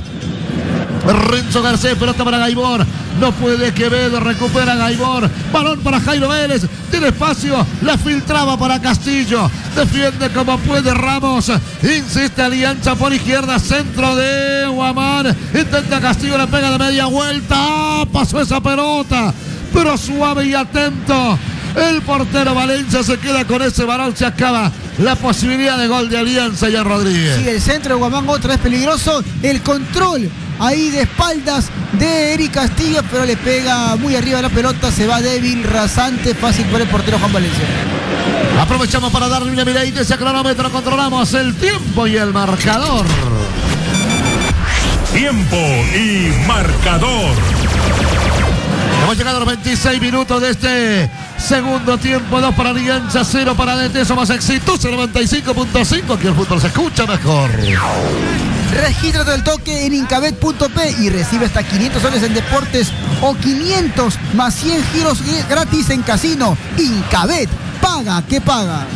Renzo Garcés, pelota para Gaibor, no puede Quevedo, recupera Gaibor, balón para Jairo Vélez, tiene espacio, la filtraba para Castillo, defiende como puede Ramos, insiste Alianza por izquierda, centro de Guamán, intenta Castillo, le pega de media vuelta, pasó esa pelota, pero suave y atento, el portero Valencia se queda con ese balón, se acaba la posibilidad de gol de Alianza y a Rodríguez. Sí, el centro de Guamán otra vez peligroso, el control ahí de espaldas de Eric Castillo, pero le pega muy arriba la pelota, se va débil, rasante, fácil para el portero Juan Valencia. Aprovechamos para darle una miradita ese cronómetro, controlamos el tiempo y el marcador. Tiempo y marcador. Hemos llegado a los 26 minutos de este segundo tiempo, 2 para Alianza, 0 para ADT, somos exitosos, 95.5, aquí el fútbol se escucha mejor. Regístrate del toque en incabet.p y recibe hasta 500 soles en deportes o 500 más 100 giros gratis en casino. Incabet, paga que paga.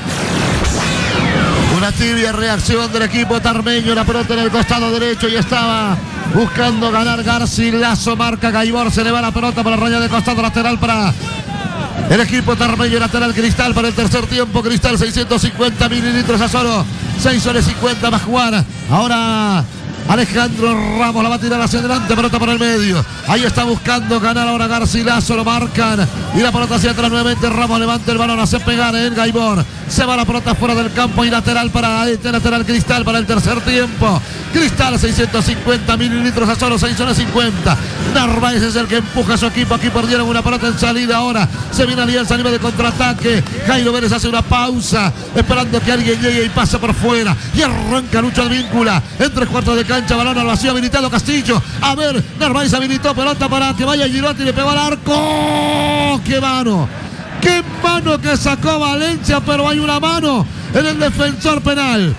Una tibia reacción del equipo tarmeño, la pelota en el costado derecho y estaba buscando ganar Garcilaso, marca Gaibor, se le va la pelota para la raya de costado lateral para el equipo tarmeño, lateral Cristal para el tercer tiempo. Cristal 650 mililitros a solo 6 soles 50 va a jugar. Ahora Alejandro Ramos la va a tirar hacia adelante, pelota por el medio. Ahí está buscando ganar ahora Garcilaso, lo marcan. Y la pelota hacia atrás nuevamente. Ramos levanta el balón, hace pegar en Gaibor. Se va la pelota fuera del campo y lateral para este lateral Cristal para el tercer tiempo. Cristal 650 mililitros a solo 6 soles 50. Narváez es el que empuja a su equipo. Aquí perdieron una pelota en salida. Ahora se viene Alianza a nivel de contraataque. Jairo Vélez hace una pausa, esperando que alguien llegue y pase por fuera. Y arranca Lucho Advíncula. En 3/4 de cancha, balón al vacío, habilitado Castillo. A ver, Narváez habilitó, pelota para que vaya Girotti, le pegó al arco. ¡Qué mano! ¡Qué mano que sacó Valencia! Pero hay una mano en el defensor penal.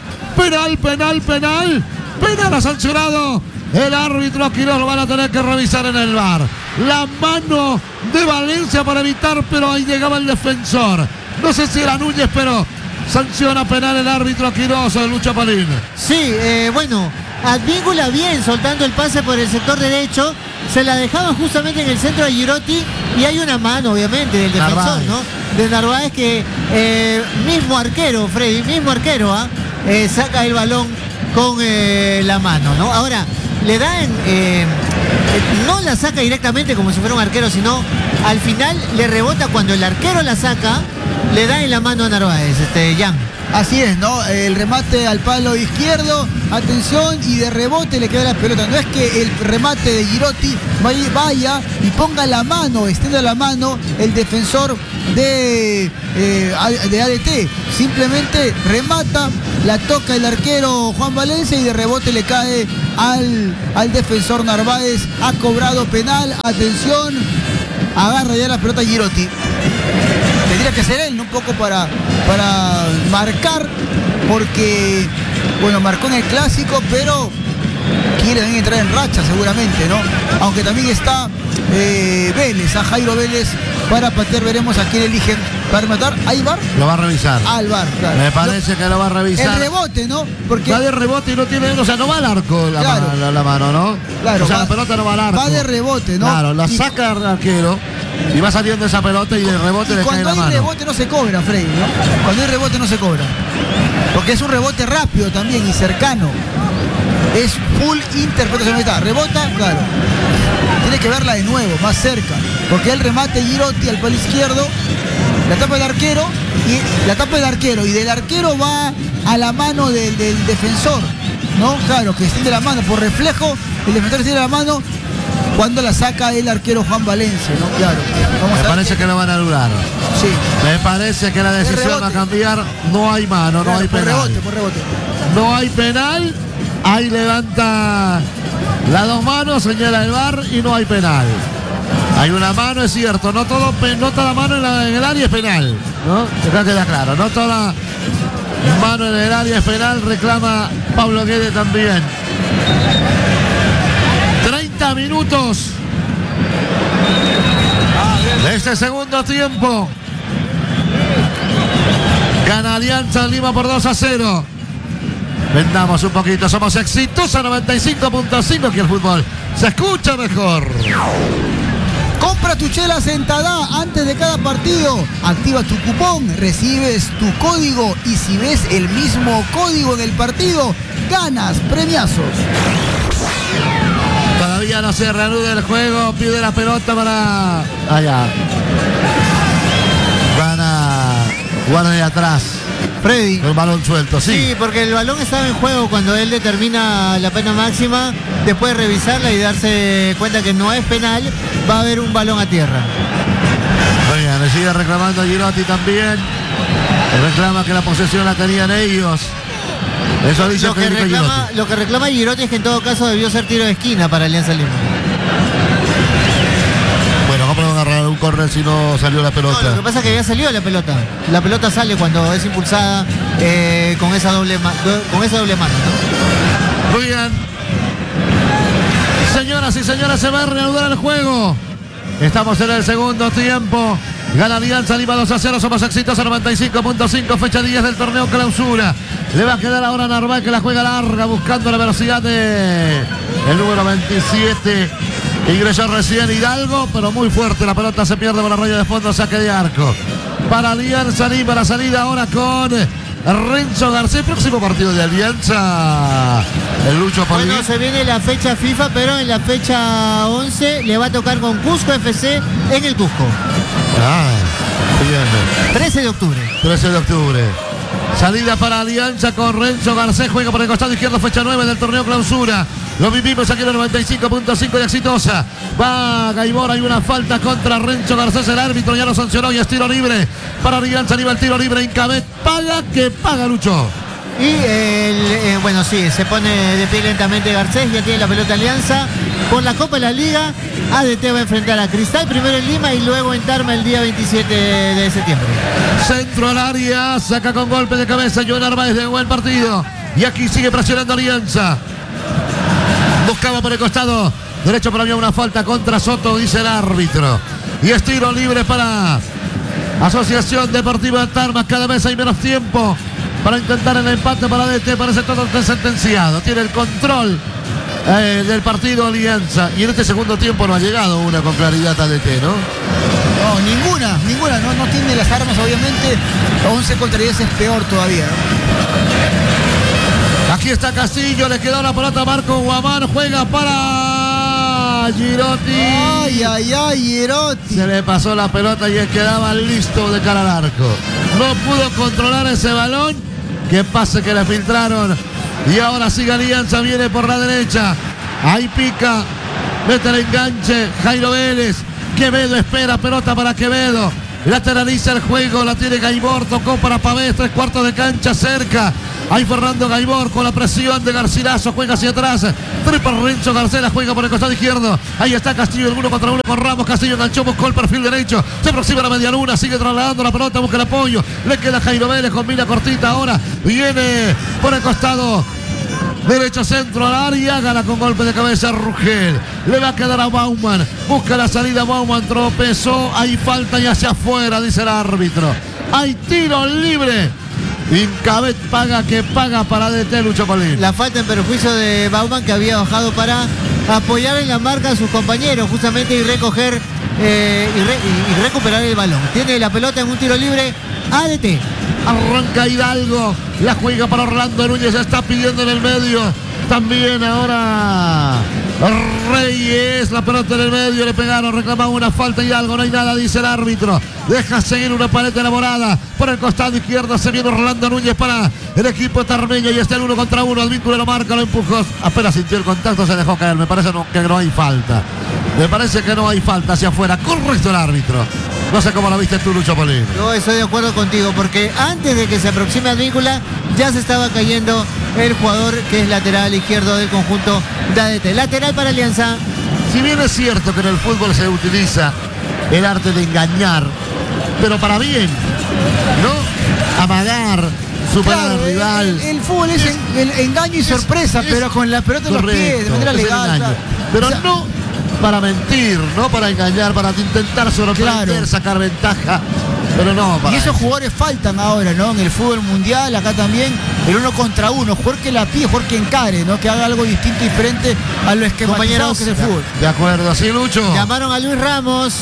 Penal ha sancionado el árbitro Quiroz, lo van a tener que revisar en el VAR. La mano de Valencia para evitar, pero ahí llegaba el defensor. No sé si era Núñez, pero sanciona penal el árbitro Quiroz de Lucho Palín. Sí, bueno, Advíncula bien soltando el pase por el sector derecho, se la dejaban justamente en el centro de Girotti y hay una mano obviamente del defensor, Narváez, ¿no? De Narváez que mismo arquero, Freddy, saca el balón con la mano, ¿no? Ahora, le da no la saca directamente como si fuera un arquero, sino al final le rebota cuando el arquero la saca, le da en la mano a Narváez, Jan. Así es, ¿no? El remate al palo izquierdo, atención, y de rebote le queda la pelota. No es que el remate de Girotti vaya y ponga la mano, extienda la mano el defensor de ADT. Simplemente remata, la toca el arquero Juan Valencia y de rebote le cae al defensor Narváez. Ha cobrado penal, atención, agarra ya la pelota Girotti. Tendría que ser él, ¿no? Un poco para marcar, porque, bueno, marcó en el clásico, pero quiere también entrar en racha seguramente, ¿no? Aunque también está Vélez, a Jairo Vélez para patear, veremos a quién eligen para rematar. ¿Hay VAR? Lo va a revisar. Al VAR, claro. Me parece que lo va a revisar. El rebote, ¿no? Porque va de rebote y no tiene, o sea, no va al arco la mano, ¿no? Claro, o sea, la pelota no va al arco. Va de rebote, ¿no? Claro, la saca el arquero y va saliendo esa pelota y de rebote le cae la mano. Cuando hay rebote no se cobra, Freddy, ¿no? Cuando hay rebote no se cobra. Porque es un rebote rápido también y cercano. Es full interpretación. Está, rebota, claro. Tiene que verla de nuevo, más cerca. Porque el remate Girotti al palo izquierdo, la tapa del arquero y del arquero va a la mano del defensor, ¿no? Claro, que extiende la mano. Por reflejo, el defensor extiende la mano cuando la saca el arquero Juan Valencia, ¿no? Claro. Me parece que lo van a anular. Sí. Me parece que la decisión va a cambiar. No hay mano, no hay penal. Por rebote. No hay penal. Ahí levanta las dos manos, señala el VAR y no hay penal. Hay una mano, es cierto. No toda mano en el área es penal, ¿no? Acá queda claro. No toda mano en el área es penal. Reclama Pablo Guede también. 30 minutos de este segundo tiempo. Gana Alianza Lima por 2-0. Vendamos un poquito, somos exitosa 95.5, que el fútbol se escucha mejor. Compra tu chela Sentada antes de cada partido. Activa tu cupón, recibes tu código y si ves el mismo código en el partido, ganas premiazos. Todavía no se reanuda el juego, pide la pelota para allá. Gana guardia de atrás. Freddy. El balón suelto, sí. Sí, porque el balón estaba en juego cuando él determina la pena máxima. Después de revisarla y darse cuenta que no es penal, va a haber un balón a tierra. Muy bien, le sigue reclamando Girotti también. Reclama que la posesión la tenían ellos. Eso dice lo que reclama Girotti es que en todo caso debió ser tiro de esquina para Alianza Lima. Bueno, ¿cómo le van a agarrar un córner si no salió la pelota? No, lo que pasa es que ya salió la pelota. La pelota sale cuando es impulsada con esa doble mano, ¿no? Muy bien. Señoras y señores, se va a reanudar el juego. Estamos en el segundo tiempo. Gana Alianza Lima 2-0. Somos exitosos 95.5. Fecha 10 del torneo clausura. Le va a quedar ahora a Narváez, que la juega larga, buscando la velocidad de el número 27. Ingresó recién Hidalgo, pero muy fuerte. La pelota se pierde por la raya de fondo. Saque de arco para Alianza Lima. La salida ahora con Renzo Garcés. Próximo partido de Alianza, el Lucho Paulín. Bueno, se viene la fecha FIFA, pero en la fecha 11 le va a tocar con Cusco FC en el Cusco. Bien. 13 de octubre. 13 de octubre. Salida para Alianza con Renzo Garcés. Juega por el costado izquierdo, fecha 9 del torneo clausura. Lo vivimos aquí en el 95.5 de Exitosa. Va Gaibor, hay una falta contra Renzo Garcés. El árbitro ya lo sancionó y es tiro libre para Alianza Lima. El tiro libre, Incabet paga, que paga Lucho. Y bueno, sí, se pone de pie lentamente Garcés, ya tiene la pelota Alianza. Por la Copa de la Liga, ADT va a enfrentar a Cristal primero en Lima y luego en Tarma el día 27 de septiembre. Centro al área, saca con golpe de cabeza Joan Narváez de buen partido. Y aquí sigue presionando Alianza. Buscaba por el costado derecho, pero había una falta contra Soto, dice el árbitro. Y es tiro libre para Asociación Deportiva Tarma. Cada vez hay menos tiempo para intentar el empate para ADT. Parece todo sentenciado. Tiene el control del partido Alianza. Y en este segundo tiempo no ha llegado una con claridad ADT, ¿no? No, ninguna. No tiene las armas, obviamente. 11 contra 10 es peor todavía, ¿no? Aquí está Castillo, le quedó la pelota a Marco Guamán, juega para va Girotti. Ay, Girotti. Se le pasó la pelota y él quedaba listo de cara al arco. No pudo controlar ese balón. Que pase que le filtraron. Y ahora sigue Alianza, viene por la derecha. Ahí pica. Mete el enganche. Jairo Vélez. Quevedo espera, pelota para Quevedo. Lateraliza el juego, la tiene Gaibor, tocó para Pavés, 3/4 de cancha cerca. Ahí Fernando Gaibor con la presión de Garcilaso, juega hacia atrás. Tripa Renzo Garcela, juega por el costado izquierdo. Ahí está Castillo, el 1 contra 1 con Ramos. Castillo enganchó, buscó el perfil derecho. Se aproxima a la media luna, sigue trasladando la pelota, busca el apoyo. Le queda Jairo Vélez, combina cortita ahora. Viene por el costado derecho centro al área, gana con golpe de cabeza Rugel. Le va a quedar a Bauman. Busca la salida Bauman, tropezó. Hay falta y hacia afuera, dice el árbitro. Hay tiro libre. Incabet paga para DT Lucho Polín. La falta en perjuicio de Bauman, que había bajado para apoyar en la marca a sus compañeros justamente y recoger y recuperar el balón. Tiene la pelota en un tiro libre. ADT. Arranca Hidalgo, la juega para Orlando Núñez, está pidiendo en el medio. También ahora Reyes, la pelota en el medio, le pegaron, reclamaba una falta Hidalgo, no hay nada, dice el árbitro. Deja seguir una pared elaborada por el costado izquierdo, se viene Orlando Núñez para el equipo tarmeño y está el 1 contra 1, el vínculo lo marca, lo empujó, apenas sintió el contacto, se dejó caer, me parece que no hay falta. Me parece que no hay falta hacia afuera, correcto el árbitro. No sé cómo lo viste tú, Lucho Polín. Yo estoy de acuerdo contigo, porque antes de que se aproxime a Advíncula, ya se estaba cayendo el jugador que es lateral izquierdo del conjunto de ADT. Lateral para Alianza. Si bien es cierto que en el fútbol se utiliza el arte de engañar, pero para bien, ¿no? Amagar, superar al rival. El fútbol es el engaño y sorpresa, pero con la pelota en los pies, de manera legal. Claro. Pero o sea, no para mentir, no para engañar, para intentar sorprender, claro, sacar ventaja, pero no para... Y esos jugadores faltan ahora, ¿no? En el fútbol mundial, acá también, el 1 contra 1, jugador que la pide, jugador que encare, ¿no? Que haga algo distinto, diferente a lo esquematizado que es el fútbol. De acuerdo, sí, Lucho. Llamaron a Luis Ramos.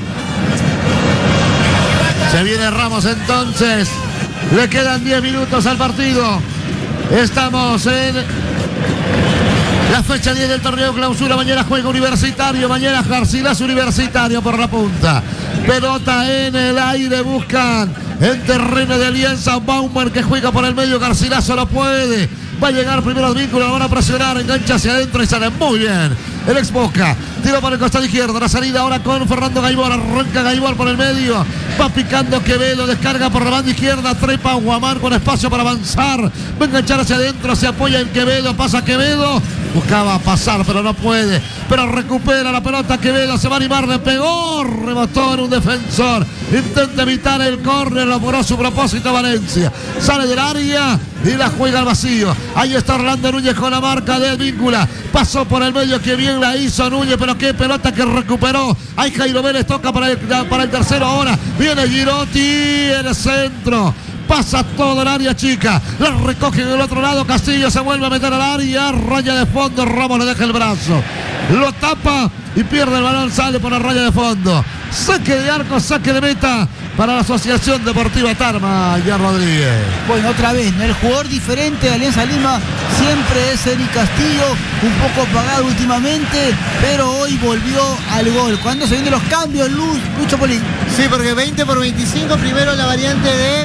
Se viene Ramos entonces. Le quedan 10 minutos al partido. Estamos en la fecha 10 del torneo clausura. Mañana juega Universitario. Mañana Garcilaso Universitario por la punta. Pelota en el aire. Buscan en terreno de Alianza. Bauman que juega por el medio. Garcilaso no puede. Va a llegar primero al vínculo. Lo van a presionar. Engancha hacia adentro y sale muy bien. El ex Boca. Tiro para el costado izquierdo. La salida ahora con Fernando Gaibor. Arranca Gaibor por el medio. Va picando Quevedo. Descarga por la banda izquierda. Trepa Guamán con espacio para avanzar. Va a enganchar hacia adentro. Se apoya en Quevedo. Pasa Quevedo. Buscaba pasar, pero no puede. Pero recupera la pelota Quevedo. Se va a animar. Le pegó. Rebotó en un defensor. Intenta evitar el córner. Logró su propósito Valencia. Sale del área y la juega al vacío. Ahí está Orlando Núñez con la marca de Advíncula. Pasó por el medio. Que bien la hizo Núñez. Pero qué pelota que recuperó. Ahí Jairo Vélez toca para el tercero ahora. Viene Girotti en el centro. Pasa todo el área chica. La recoge del otro lado. Castillo se vuelve a meter al área. Raya de fondo. Ramos le deja el brazo. Lo tapa y pierde el balón. Sale por la raya de fondo. Saque de arco, saque de meta para la Asociación Deportiva Tarma. Ya Rodríguez. Bueno, otra vez, ¿no? El jugador diferente de Alianza Lima siempre es Eric Castillo. Un poco apagado últimamente, pero hoy volvió al gol. ¿Cuándo se vienen los cambios, Lucho Polín? Sí, porque 20 por 25. Primero la variante de...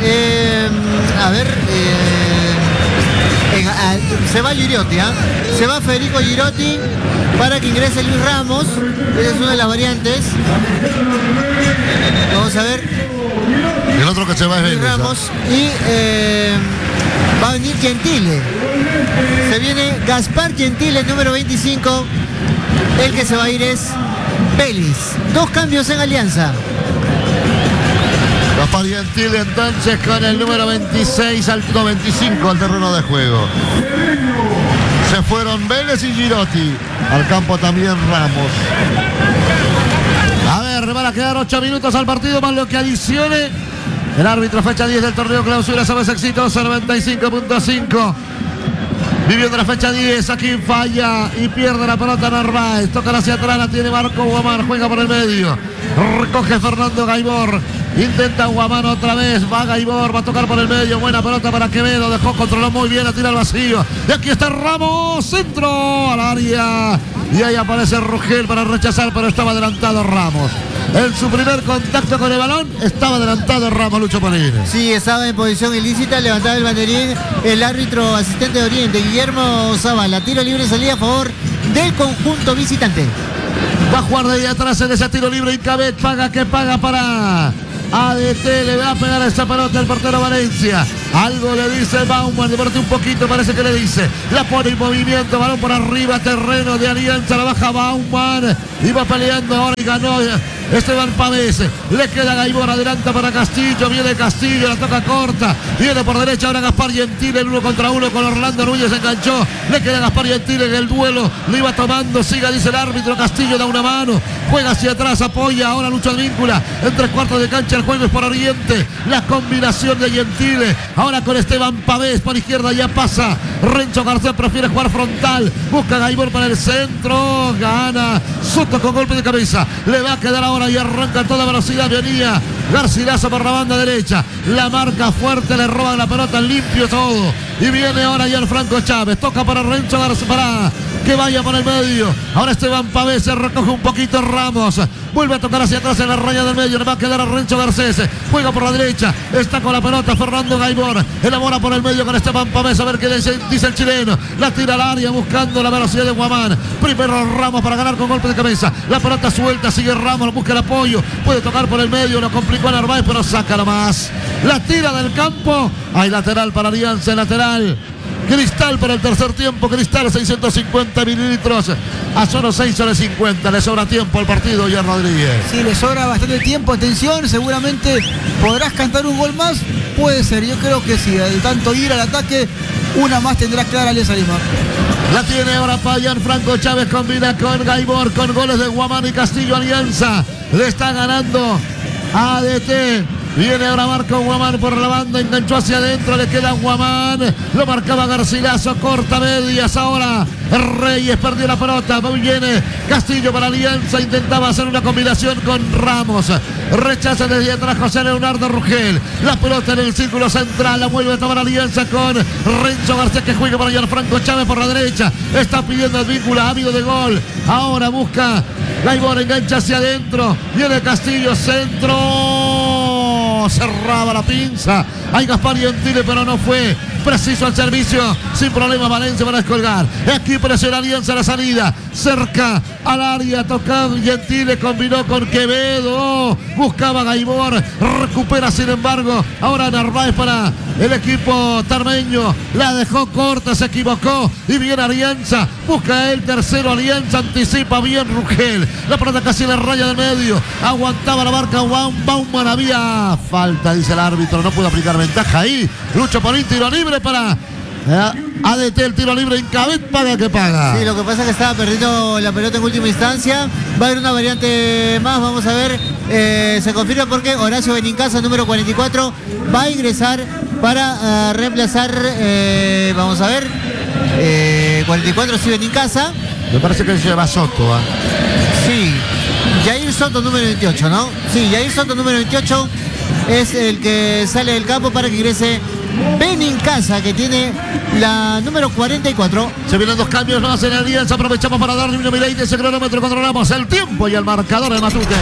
se va Girotti, se va Federico Girotti para que ingrese Luis Ramos. Esa es una de las variantes. Vamos a ver. El otro que se va es Luis Ramos. Y va a venir Gentile. Se viene Gaspar Gentile, número 25. El que se va a ir es Vélez. 2 cambios en Alianza. Gaspar Gentile entonces con el número 26 al 25 al terreno de juego. Se fueron Vélez y Girotti. Al campo también Ramos. A ver, van a quedar 8 minutos al partido más lo que adicione. El árbitro, fecha 10 del torneo clausura, sabes exitoso, 95.5. Viviendo la fecha 10, aquí falla y pierde la pelota Narváez. Toca hacia atrás, la tiene Marco Guamán, juega por el medio. Recoge Fernando Gaibor. Intenta Guamán otra vez, va Gaibor, va a tocar por el medio, buena pelota para Quevedo, dejó, controló muy bien, la tira al vacío. Y aquí está Ramos, centro al área. y ahí aparece Rugel para rechazar, pero estaba adelantado Ramos. En su primer contacto con el balón estaba adelantado Ramos, Lucho Polín. Sí, estaba en posición ilícita, levantaba el banderín el árbitro asistente de Oriente, Guillermo Zavala. Tiro libre, salida a favor del conjunto visitante. Va a jugar de ahí atrás en ese tiro libre. Incabet paga que paga para ADT. Le va a pegar esa pelota al portero Valencia. Algo le dice Baumann. Deporte un poquito, parece que le dice. La pone en movimiento. Balón por arriba. Terreno de Alianza. La baja Baumann. Iba peleando ahora y ganó Esteban Pavés. Le queda Gaibor. Adelanta para Castillo. Viene Castillo. La toca corta. Viene por derecha ahora Gaspar Gentile. El 1 contra 1 con Orlando Núñez. Enganchó. Le queda Gaspar Gentile en el duelo. Lo iba tomando. Siga, dice el árbitro. Castillo da una mano. Juega hacia atrás. Apoya. Ahora Lucho Advíncula. En 3/4 de cancha. El juego es por Oriente. La combinación de Gentile. Ahora con Esteban Pavés por izquierda. Ya pasa. Renzo García prefiere jugar frontal. Busca Gaibor para el centro. Gana Soto con golpe de cabeza. Le va a quedar ahora y arranca a toda velocidad. Venía Garcilaso por la banda derecha. La marca fuerte. Le roban la pelota. Limpio todo. Y viene ahora Gianfranco Chávez. Toca para Renzo García. Para que vaya por el medio. Ahora Esteban Pavés se recoge un poquito Ramos. Vuelve a tocar hacia atrás en la raya del medio. Le va a quedar a Renzo Garcés. Juega por la derecha. Está con la pelota Fernando Gaibor. Elabora por el medio con Esteban Pavés. A ver qué dice el chileno. La tira al área buscando la velocidad de Guamán. Primero Ramos para ganar con golpe de cabeza. La pelota suelta. Sigue Ramos. Busca el apoyo. Puede tocar por el medio. Lo complicó a Narváez, pero saca nomás. La tira del campo. Hay lateral para Alianza. Lateral. Cristal para el tercer tiempo. Cristal 650 mililitros a solo 6:50. Le sobra tiempo al partido, Jan Rodríguez. Sí, le sobra bastante tiempo. Atención, seguramente podrás cantar un gol más. Puede ser, yo creo que sí. De tanto ir al ataque, una más tendrá clara Alianza Lima. La tiene ahora para Gianfranco Chávez. Combina con Gaibor, con goles de Guamán y Castillo. Alianza le está ganando a ADT. Viene ahora Marco Guamán por la banda, enganchó hacia adentro, le queda Guamán, lo marcaba Garcilaso, corta medias, ahora Reyes perdió la pelota, viene Castillo para Alianza, intentaba hacer una combinación con Ramos, rechaza desde atrás José Leonardo Rugel, la pelota en el círculo central, la vuelve a tomar Alianza con Renzo García que juega para Gianfranco Chávez por la derecha, está pidiendo Advíncula, ávido de gol, ahora busca Gaibor, engancha hacia adentro, viene Castillo, centro. Cerraba la pinza. Hay Gaspar Gentile, pero no fue preciso al servicio. Sin problema Valencia para descolgar. Aquí presiona Alianza la salida. Cerca al área. Toca Gentile. Combinó con Quevedo. Buscaba Gaibor. Recupera sin embargo. Ahora Narváez para el equipo tarmeño. La dejó corta. Se equivocó. Y viene Alianza. Busca el tercero. Alianza anticipa bien Rugel. La pelota casi en la raya del medio. Aguantaba la marca Baumann. Había falta, dice el árbitro. No pudo aplicar ventaja ahí. Lucho Polín, tiro libre para ADT, el tiro libre. Incabet paga que paga. Sí, lo que pasa es que estaba perdiendo la pelota en última instancia. Va a haber una variante más, vamos a ver. Se confirma porque Horacio Benincasa, número 44, va a ingresar para reemplazar, vamos a ver, 44 sí Benincasa. Me parece que se lleva Soto. Sí, Jair Soto, número 28, ¿no? Sí, Jair Soto, número 28, es el que sale del campo para que ingrese Benincasa, que tiene la número 44. Se vienen dos cambios más en Alianza. Aprovechamos para darle una mirada de ese cronómetro. Controlamos el tiempo y el marcador de Matute.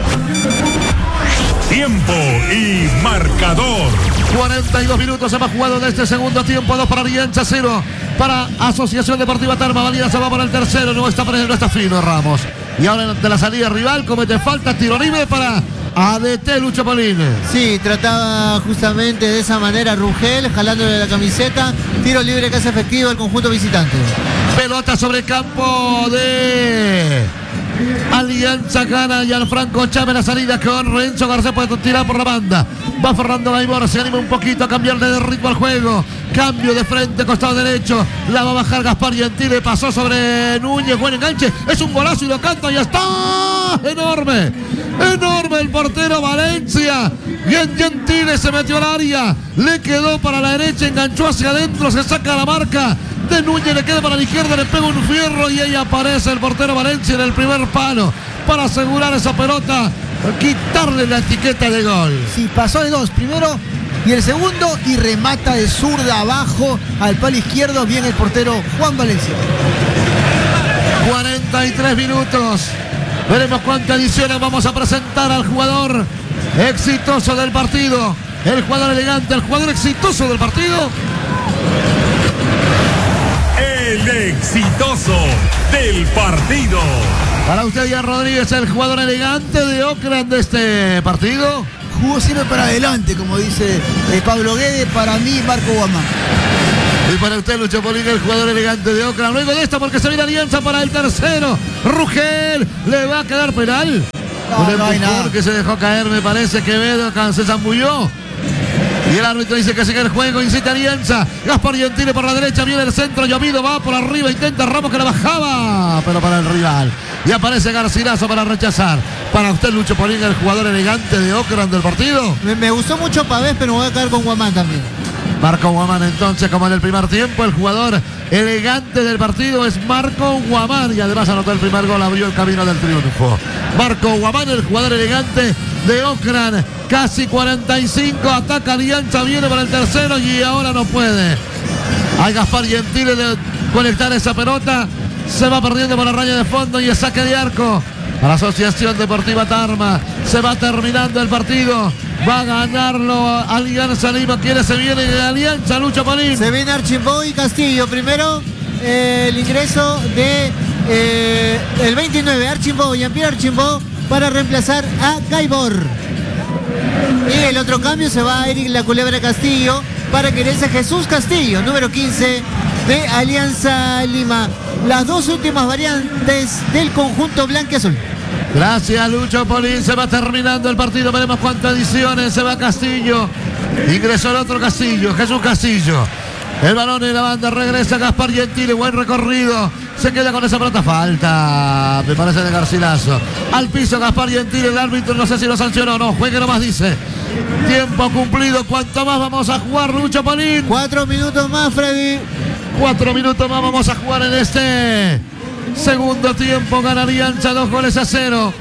Tiempo y marcador. 42 minutos se va jugado de este segundo tiempo. 2 para Alianza, 0 para Asociación Deportiva Tarma. Alianza va para el tercero. No está fino Ramos. Y ahora de la salida rival comete falta. Tiro libre para ADT, Lucho Polín. Sí, trataba justamente de esa manera Rugel, jalándole la camiseta. Tiro libre que hace efectivo el conjunto visitante. Pelota sobre el campo de Alianza, gana Gianfranco Chávez la salida con Renzo García, puede tirar por la banda. Va Fernando Gaibor, se anima un poquito a cambiarle de ritmo al juego. Cambio de frente, costado derecho. La va a bajar Gaspar Gentile, pasó sobre Núñez, buen enganche. Es un golazo y lo canta y ya está. Enorme, enorme el portero Valencia. Bien Gentile, se metió al área. Le quedó para la derecha, enganchó hacia adentro, se saca la marca de Núñez, le queda para la izquierda, le pega un fierro y ahí aparece el portero Valencia en el primer palo para asegurar esa pelota, quitarle la etiqueta de gol. Sí, pasó de dos, primero y el segundo, y remata de zurda abajo al palo izquierdo, bien el portero Juan Valencia. 43 minutos. Veremos cuántas ediciones vamos a presentar al jugador exitoso del partido. El jugador elegante, el jugador exitoso del partido. El exitoso del partido. Para usted, Ian Rodríguez, el jugador elegante de Oakland de este partido. Jugó siempre para adelante, como dice Pablo Guedes. Para mí, Marco Guamán. Y para usted, Lucho Polín, el jugador elegante de Oakland. Luego de esto, porque se viene Alianza para el tercero. Rugel, ¿le va a quedar penal? No hay nada. Que se dejó caer, me parece. Quevedo se zambulló. Y el árbitro dice que sigue el juego, incita Alianza. Gaspar Gentile por la derecha, viene el centro. Llovido va por arriba, intenta Ramos que la bajaba, pero para el rival. Y aparece Garcilaso para rechazar. Para usted, Lucho Polín, el jugador elegante de Oakland del partido. Me gustó mucho Pavés, pero me voy a quedar con Guamán también. Marco Guamán, entonces, como en el primer tiempo, el jugador elegante del partido es Marco Guamán. Y además anotó el primer gol, abrió el camino del triunfo. Marco Guamán, el jugador elegante de Oakland. Casi 45, ataca Alianza, viene para el tercero y ahora no puede. Hay Gaspar Gentile de conectar esa pelota. Se va perdiendo por la raya de fondo y el saque de arco a la Asociación Deportiva Tarma. Se va terminando el partido. Va a ganarlo Alianza Lima. ¿Quiénes se viene de Alianza, Lucho Polín? Se viene Archimbó y Castillo. Primero el ingreso de el 29, Archimbó, Jean-Pierre Archimbó, para reemplazar a Gaibor. Y el otro cambio se va a Eric La Culebra Castillo para que ingrese Jesús Castillo, número 15 de Alianza Lima. Las dos últimas variantes del conjunto blanquiazul. Gracias, Lucho Polín. Se va terminando el partido. Veremos cuántas ediciones. Se va Castillo. Ingresó el otro Castillo, Jesús Castillo. El balón en la banda, regresa Gaspar Gentile. Buen recorrido. Se queda con esa pelota. Falta, me parece, de Garcilaso. Al piso Gaspar Gentile. El árbitro no sé si lo sancionó o no. Juegue nomás, dice. Tiempo cumplido. ¿Cuánto más vamos a jugar, Lucho Polín? 4 minutos más, Freddy. 4 minutos más vamos a jugar en este segundo tiempo. Gana Alianza 2-0.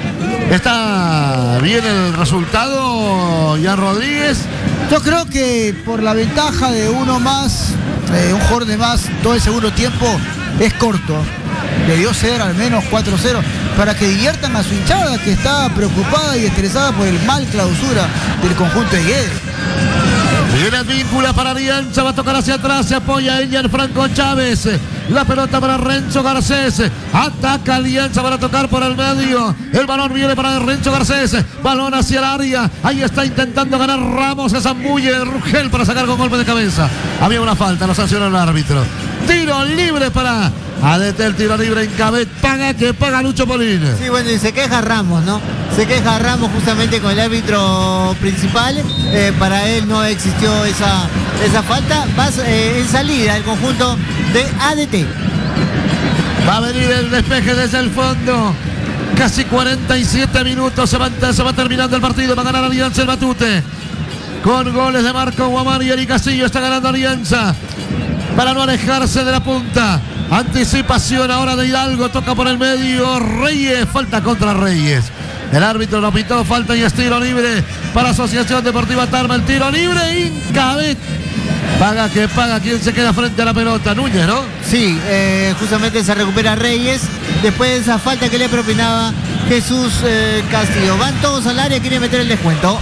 ¿Está bien el resultado, Ian Rodríguez? Yo creo que por la ventaja de uno más, un jugador de más, todo el segundo tiempo es corto. Debió ser al menos 4-0 para que diviertan a su hinchada, que está preocupada y estresada por el mal clausura del conjunto de Guedes. Viene Advíncula para Alianza, va a tocar hacia atrás, se apoya ella el Franco Chávez. La pelota para Renzo Garcés. Ataca Alianza para tocar por el medio. El balón viene para Renzo Garcés. Balón hacia el área. Ahí está intentando ganar Ramos. Se zambulle Rugel para sacar con golpe de cabeza. Había una falta, lo sancionó el árbitro. Tiro libre para ADT, el tiro libre en Cabet. Paga que paga Lucho Polín. Sí, bueno, y se queja Ramos, ¿no? Se queja Ramos justamente con el árbitro principal. Para él no existió esa falta. Va en salida el conjunto de ADT. Va a venir el despeje desde el fondo. Casi 47 minutos. Se va terminando el partido. Va a ganar Alianza el Batute. Con goles de Marco Guamán y Eric Castillo. Está ganando Alianza. Para no alejarse de la punta. Anticipación ahora de Hidalgo. Toca por el medio Reyes. Falta contra Reyes. El árbitro lo pitó. Falta y es tiro libre para Asociación Deportiva Tarma. El tiro libre. Incabet. Paga que paga. ¿Quién se queda frente a la pelota? Núñez, ¿no? Sí, justamente se recupera Reyes después de esa falta que le propinaba Jesús Castillo. Van todos al área, quieren meter el descuento.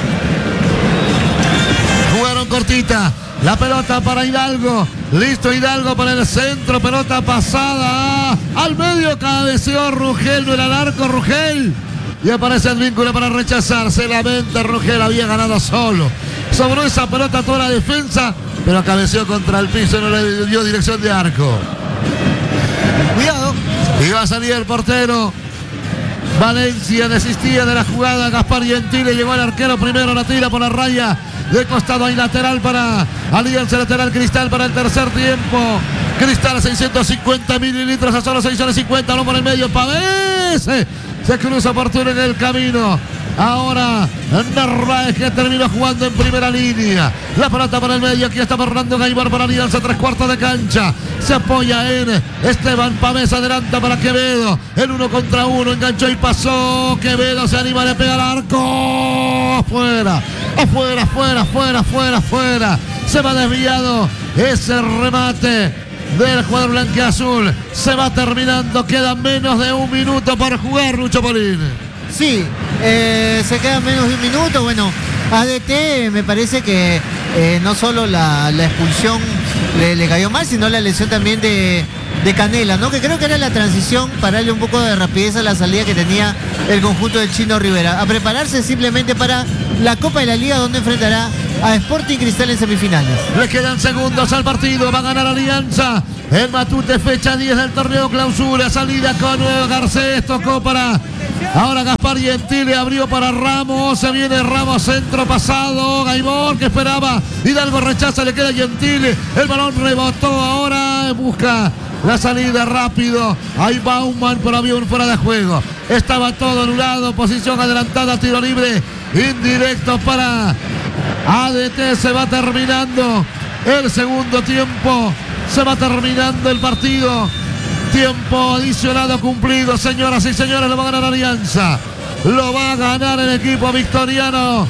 Jugaron cortita. La pelota para Hidalgo. Listo Hidalgo para el centro. Pelota pasada al medio. Cabeceó Rugel. No era el arco Rugel. Y aparece el vínculo para rechazar. Se lamenta Rugel. Había ganado solo. Sobró esa pelota toda la defensa. Pero cabeceó contra el piso. No le dio dirección de arco. Cuidado. Y va a salir el portero. Valencia desistía de la jugada. Gaspar Gentile llegó al arquero primero. La tira por la raya. De costado hay lateral para Alianza, lateral Cristal para el tercer tiempo. Cristal 650 mililitros a solo 650, no por el medio. Pavés se cruza oportuno en el camino. Ahora Narváez, que terminó jugando en primera línea. La pelota por el medio. Aquí está Fernando Gaibor para Alianza, 3/4 de cancha. Se apoya en Esteban Pavés. Adelanta para Quevedo. El 1 contra 1. Enganchó y pasó. Quevedo se anima, le pega al arco. Afuera. Afuera. Se va desviado ese remate. del jugador blanquiazul. Se va terminando, queda menos de un minuto por jugar, Lucho Polín. Sí, se queda menos de un minuto. Bueno, ADT me parece que no solo la expulsión le cayó mal, sino la lesión también de Canela, ¿no? Que creo que era la transición para darle un poco de rapidez a la salida que tenía el conjunto del Chino Rivera. A prepararse simplemente para la Copa de la Liga, donde enfrentará a Sporting Cristal en semifinales. Le quedan segundos al partido, va a ganar Alianza. El Matute, fecha 10 del torneo clausura, salida con Garcés, tocó para ahora Gaspar Gentili, abrió para Ramos, se viene Ramos, centro pasado, Gaibor que esperaba, Hidalgo rechaza, le queda Gentili, el balón rebotó, ahora busca la salida rápido, ahí Bauman, pero había un fuera de juego, estaba todo anulado, posición adelantada, tiro libre, indirecto para ADT. Se va terminando el segundo tiempo, se va terminando el partido, tiempo adicionado cumplido, señoras y señores, lo va a ganar Alianza, lo va a ganar el equipo victoriano.